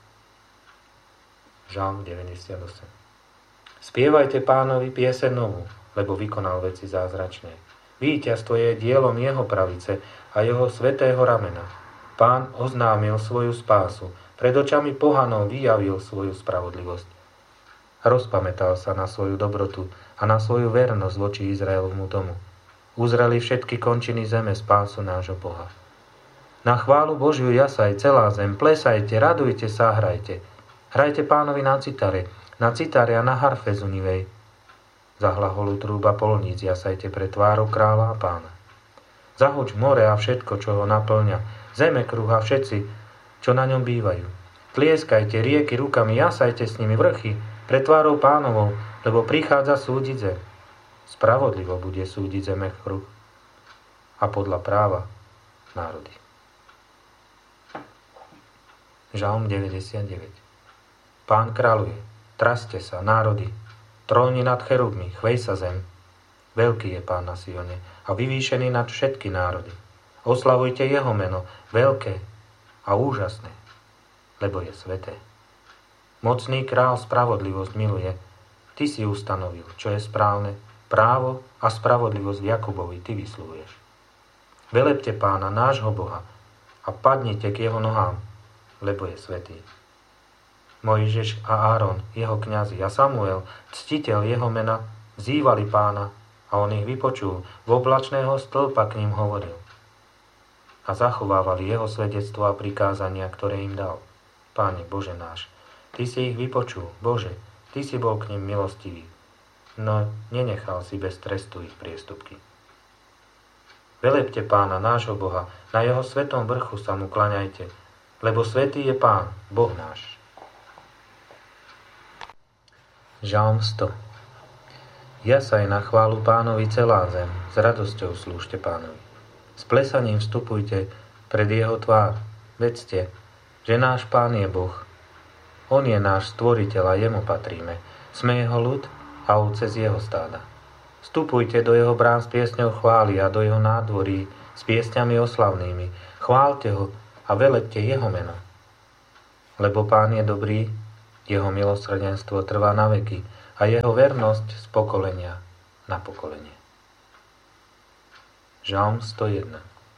Žalm 98. Spievajte Pánovi pieseň novú, lebo vykonal veci zázračné. Víťazstvo je dielom jeho pravice a jeho svätého ramena. Pán oznámil svoju spásu, pred očami pohanov vyjavil svoju spravodlivosť. Rozpamätal sa na svoju dobrotu a na svoju vernosť voči Izraelovmu domu. Uzreli všetky končiny zeme spásu nášho Boha. Na chválu Božiu jasaj celá zem, plesajte, radujte sa, hrajte. Hrajte Pánovi na citare a na harfe zunivej. Za hlaholu trúba polníc jasajte pred tvárou kráľa a Pána. Zahuč more a všetko, čo ho naplňa, zeme kruh a všetci, čo na ňom bývajú. Tlieskajte rieky rukami, jasajte s nimi vrchy, pred tvárou Pánovou, lebo prichádza súdiť zem. Spravodlivo bude súdiť zeme kruh a podľa práva národy. Žalm 99. Pán kráľuje, traste sa, národy, tróni nad cherubmi, chvej sa zem. Veľký je Pán na Sione a vyvýšený nad všetky národy. Oslavujte jeho meno, veľké a úžasné, lebo je sväté. Mocný král spravodlivosť miluje. Ty si ustanovil, čo je správne. Právo a spravodlivosť v Jakubovi ty vysluhuješ. Velepte Pána, nášho Boha, a padnite k jeho nohám, lebo je svätý. Mojžiš a Áron, jeho kňazi, a Samuel, ctiteľ jeho mena, vzývali Pána a on ich vypočul. V oblačného stĺpa k ním hovoril. A zachovávali jeho svedectvo a prikázania, ktoré im dal. Páne Bože náš, ty si ich vypočul, Bože, ty si bol k nim milostivý, no nenechal si bez trestu ich priestupky. Velepte Pána, nášho Boha, na jeho svetom vrchu sa mu klaňajte, lebo svätý je Pán, Boh náš. Žalm 100. Jasaj na chválu Pánovi celá zem, s radosťou slúžte Pánovi. S plesaním vstupujte pred jeho tvár, vedzte, že náš Pán je Boh. On je náš stvoriteľ a jemu patríme. Sme jeho ľud a ovce z jeho stáda. Vstupujte do jeho brán s piesňou chvály a do jeho nádvorí s piesňami oslavnými. Chváľte ho a velepte jeho meno. Lebo Pán je dobrý, jeho milosrdenstvo trvá na veky a jeho vernosť z pokolenia na pokolenie. Žalm 101.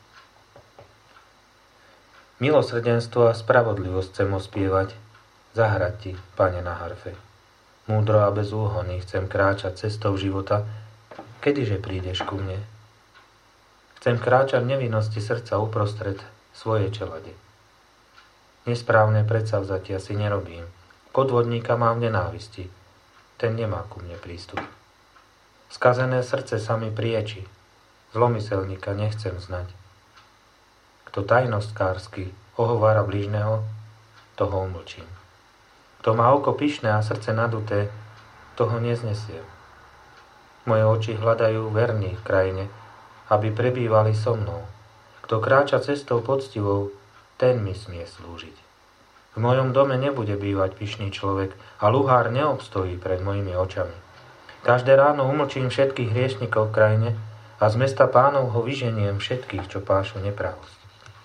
Milosrdenstvo a spravodlivosť chcem ospievať, zahrať ti, Pane, na harfe. Múdro a bez úhony chcem kráčať cestou života, kedyže prídeš ku mne. Chcem kráčať v nevinnosti srdca uprostred svojej čelade. Nesprávne predsavzatia si nerobím. Podvodníka mám v nenávisti. Ten nemá ku mne prístup. Skazené srdce sa mi prieči. Zlomyselníka nechcem znať. Kto tajnostkársky ohovára blížneho, toho umlčím. Kto má oko pyšné a srdce naduté, toho neznesiem. Moje oči hľadajú verní v krajine, aby prebývali so mnou. Kto kráča cestou poctivou, ten mi smie slúžiť. V mojom dome nebude bývať pyšný človek a luhár neobstojí pred mojimi očami. Každé ráno umlčím všetkých hriešnikov v krajine a z mesta Pánovho vyženiem všetkých, čo pášu nepravosť.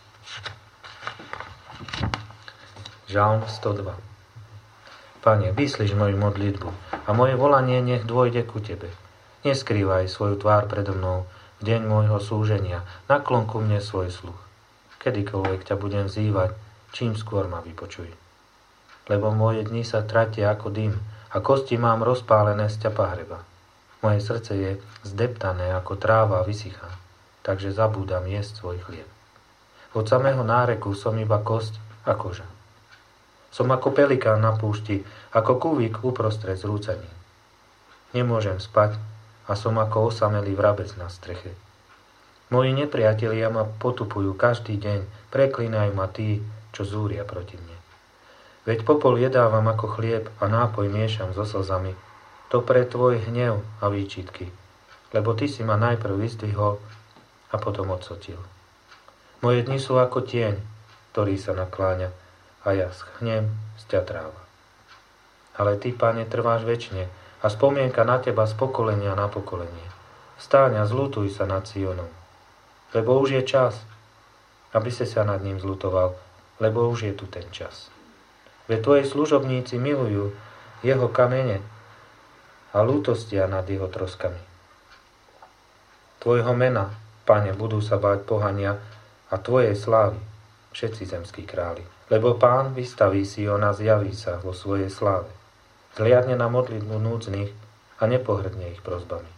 Žalm 102. Pane, vyslíš moju modlitbu a moje volanie nech dôjde ku Tebe. Neskrývaj svoju tvár predo mnou v deň môjho súženia, naklon ku mne svoj sluch. Kedykoľvek ťa budem vzývať, čím skôr ma vypočuj. Lebo moje dni sa tratia ako dym a kosti mám rozpálené z ťapa hreba. Moje srdce je zdeptané ako tráva a vysychá, takže zabúdam jesť svoj chlieb. Od samého náreku som iba kosť a koža. Som ako pelikán na púšti, ako kúvik uprostred zrúcaní. Nemôžem spať a som ako osamelý vrabec na streche. Moji nepriatelia ma potupujú každý deň, preklínajú ma tí, čo zúria proti mne. Veď popol jedávam ako chlieb a nápoj miešam so slzami. To pre tvoj hnev a výčitky, lebo ty si ma najprv vyzdvihol a potom odsotil. Moje dni sú ako tieň, ktorý sa nakláňa, a ja schnem z ťa tráva. Ale ty, Pane, trváš večne a spomienka na teba z pokolenia na pokolenie. Vstáň a zľutuj sa nad Sionom, lebo už je čas, aby si sa nad ním zľutoval, lebo už je tu ten čas. Veď tvoji služobníci milujú jeho kamene a lútostia nad jeho troskami. Tvojho mena, Pane, budú sa báť pohania a tvojej slávy všetci zemskí králi. Lebo Pán vystaví Siona, zjaví sa vo svojej sláve. Zliadne na modlitbu núdznych a nepohrdne ich prosbami.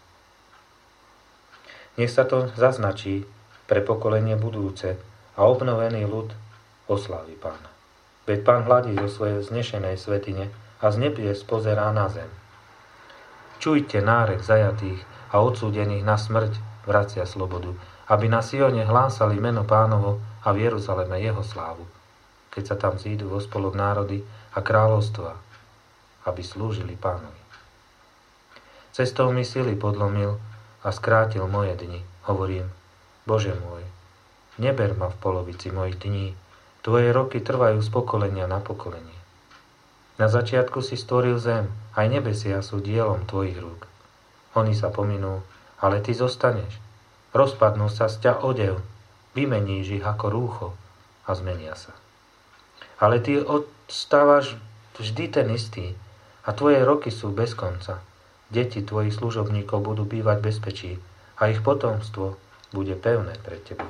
Nech sa to zaznačí pre pokolenie budúce a obnovený ľud oslávi Pána. Veď Pán hladí zo svojej vznešenej svätyne a z nebies pozerá na zem. Čujte nárek zajatých a odsúdených na smrť vracia slobodu, aby na Sione hlásali meno Pánovo a v Jeruzaleme jeho slávu, keď sa tam zídu vo spolok národy a kráľovstva, aby slúžili Pánovi. Cestou mi sily podlomil a skrátil moje dni. Hovorím, Bože môj, neber ma v polovici mojich dní, tvoje roky trvajú z pokolenia na pokolenie. Na začiatku si stvoril zem, aj nebesia sú dielom tvojich rúk. Oni sa pominú, ale ty zostaneš. Rozpadnú sa z ťa odev, vymeníš ich ako rúcho a zmenia sa. Ale ty odstávaš vždy ten istý a tvoje roky sú bez konca. Deti tvojich služobníkov budú bývať v bezpečí a ich potomstvo bude pevné pred tebou.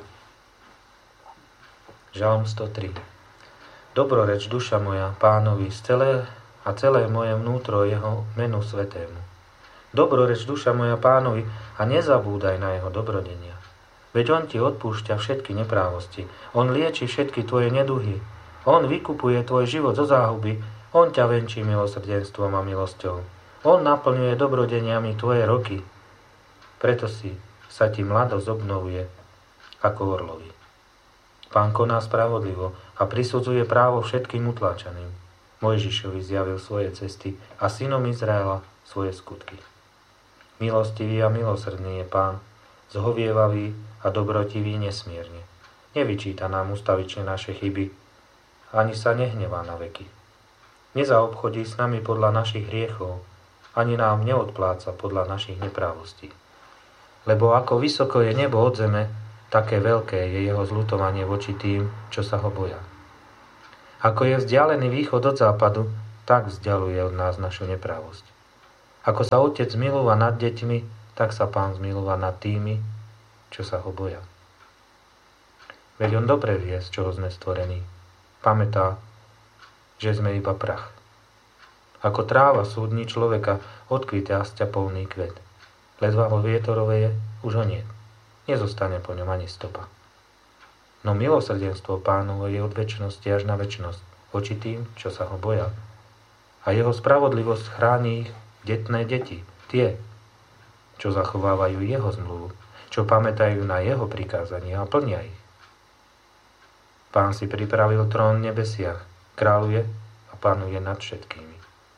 Žalm 103. Dobroreč duša moja Pánovi a celé moje vnútro jeho menu svetému. Dobroreč duša moja Pánovi a nezabúdaj na jeho dobrodenia. Veď on ti odpúšťa všetky neprávosti. On lieči všetky tvoje neduhy. On vykupuje tvoj život zo záhuby, on ťa venčí milosrdenstvom a milosťou. On naplňuje dobrodeniami tvoje roky. Preto sa ti mladosť obnovuje ako orlovi. Pán koná spravodlivo a prisudzuje právo všetkým utláčaným. Mojžišovi zjavil svoje cesty a synom Izraela svoje skutky. Milostivý a milosrdný je Pán, zhovievavý a dobrotivý nesmierne. Nevyčíta nám ustavične naše chyby, ani sa nehnevá na veky. Nezaobchodí s nami podľa našich hriechov, ani nám neodpláca podľa našich neprávostí. Lebo ako vysoko je nebo od zeme, také veľké je jeho zľutovanie voči tým, čo sa ho boja. Ako je vzdialený východ od západu, tak vzdialuje od nás našu neprávosť. Ako sa otec zmilúva nad deťmi, tak sa Pán zmilúva nad tými, čo sa ho boja. Veď on dobre vie, z čoho sme stvorení. Pamätá, že sme iba prach. Ako tráva súdni človeka, odkvite asťa polný kvet. Ledva ho vietor veje, už ho nie. Nezostane po ňom ani stopa. No milosrdenstvo Pánovo je od večnosti až na večnosť voči tým, čo sa ho boja. A jeho spravodlivosť chráni ich detné deti, tie, čo zachovávajú jeho zmluvu, čo pamätajú na jeho prikázania a plnia ich. Pán si pripravil trón v nebesiach, kráľuje a panuje nad všetkými.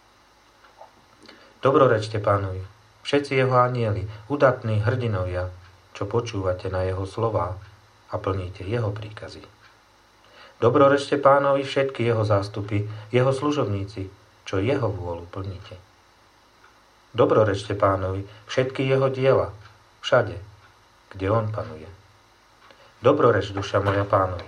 Dobrorečte Pánovi, všetci jeho anjeli, udatní hrdinovia, čo počúvate na jeho slová a plníte jeho príkazy. Dobrorečte Pánovi všetky jeho zástupy, jeho služobníci, čo jeho vôľu plníte. Dobrorečte Pánovi všetky jeho diela, všade, kde on panuje. Dobroreč, duša moja Pánovi.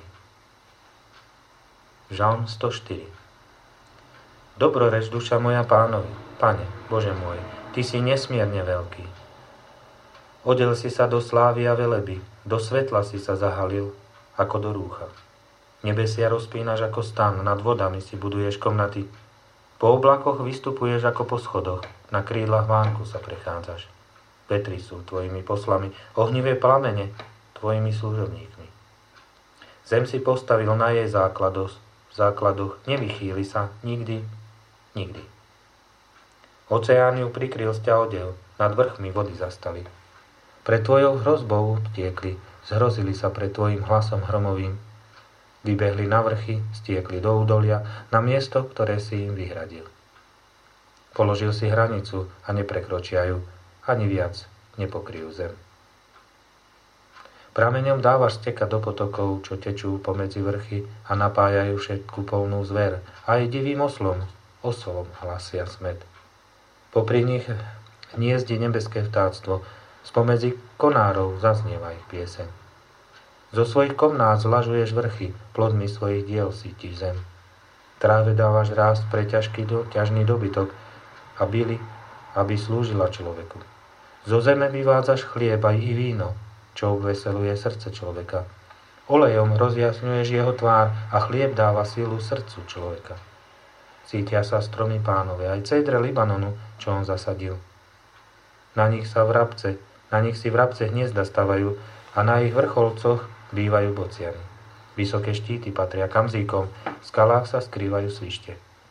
Žalm 104. Dobroreč, duša moja Pánovi. Pane, Bože môj, Ty si nesmierne veľký. Odel si sa do slávy a veleby, do svetla si sa zahalil, ako do rúcha. Nebesia rozpínaš ako stan, nad vodami si buduješ komnaty. Po oblakoch vystupuješ ako po schodoch, na krídlach vánku sa prechádzaš. Vetry sú tvojimi poslami, ohnivé plamene tvojimi služobníkmi. Zem si postavil na jej základoch, nevychýli sa nikdy, nikdy. Oceán ju prikryl z ťa odev, nad vrchmi vody zastali. Pred tvojou hrozbou tiekli, zhrozili sa pred tvojim hlasom hromovým. Vybehli na vrchy, stiekli do údolia, na miesto, ktoré si im vyhradil. Položil si hranicu a neprekročia ju, ani viac nepokryjú zem. Prameňom dávaš stekať do potokov, čo tečú pomedzi vrchy a napájajú všetku polnú zver. Aj divým oslom hlasia smet. Popri nich hniezdi nebeské vtáctvo, spomedzi konárov zaznieva ich pieseň. Zo svojich komnát zlažuješ vrchy, plodmi svojich diel sítiš zem. Tráve dávaš rásť pre ťažný dobytok a byli, aby slúžila človeku. Zo zeme vyvádzaš chlieb aj i víno, čo obveseluje srdce človeka. Olejom rozjasňuješ jeho tvár a chlieb dáva sílu srdcu človeka. Cítia sa stromy Pánove, aj cédre Libanonu, čo on zasadil. Na nich si vrabce hniezda stavajú a na ich vrcholcoch bývajú bociany. Vysoké štíty patria kamzíkom, v skalách sa skrývajú svište.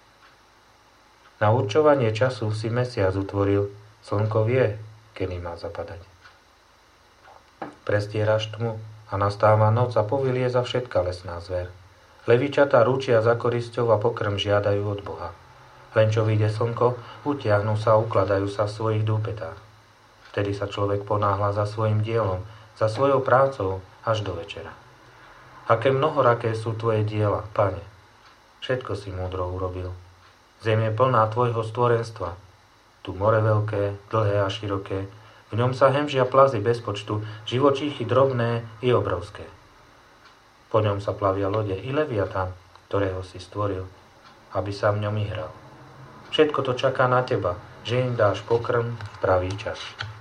Na určovanie času si mesiac utvoril, slnko vie, kedy má zapadať. Prestieraš tmu a nastáva noc a povilie za všetka lesná zver. Levičatá ručia za korisťou a pokrm žiadajú od Boha. Len čo vyjde slnko, utiahnu sa a ukladajú sa v svojich dúpetách. Vtedy sa človek ponáhla za svojim dielom, za svojou prácou až do večera. Aké mnohoraké sú tvoje diela, Pane. Všetko si múdro urobil. Zem je plná tvojho stvorenstva. Tu more veľké, dlhé a široké. V ňom sa hemžia plazy bez počtu, živočíchy drobné i obrovské. Po ňom sa plavia lode i Leviatán, ktorého si stvoril, aby sa v ňom ihral. Všetko to čaká na teba, že im dáš pokrm v pravý čas.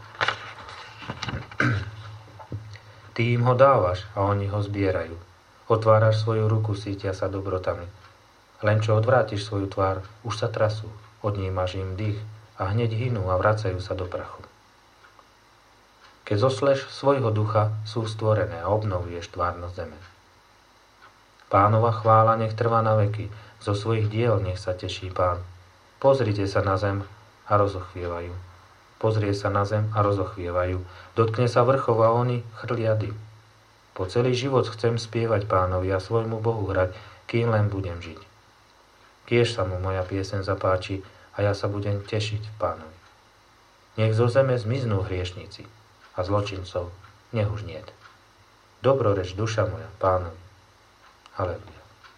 Ty im ho dávaš a oni ho zbierajú. Otváraš svoju ruku, sítia sa dobrotami. Len čo odvrátiš svoju tvár, už sa trasú, odnímaš im dých a hneď hynú a vracajú sa do prachu. Keď zosleš svojho ducha, sú stvorené a obnovuješ tvárnosť zeme. Pánova chvála nech trvá na veky, zo svojich diel nech sa teší Pán. Pozrite sa na zem a rozochvievajú. Pozrie sa na zem a rozochvievajú. Dotkne sa vrchov a oni chrlia dym. Po celý život chcem spievať Pánovi a svojmu Bohu hrať, kým len budem žiť. Kiež sa mu moja pieseň zapáči a ja sa budem tešiť v Pánovi. Nech zo zeme zmiznú hriešníci a zločincov nech už niet. Dobroreč, duša moja, Pánovi. Halelujá.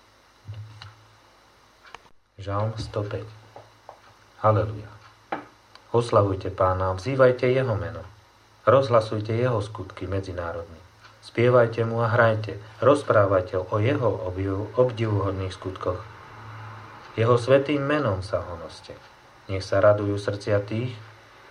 Žalm 105. Halelujá. Oslavujte Pána, vzývajte jeho meno. Rozhlasujte jeho skutky medzi národmi. Spievajte mu a hrajte, rozprávajte o jeho obdivuhodných skutkoch. Jeho svätým menom sa honoste. Nech sa radujú srdcia tých,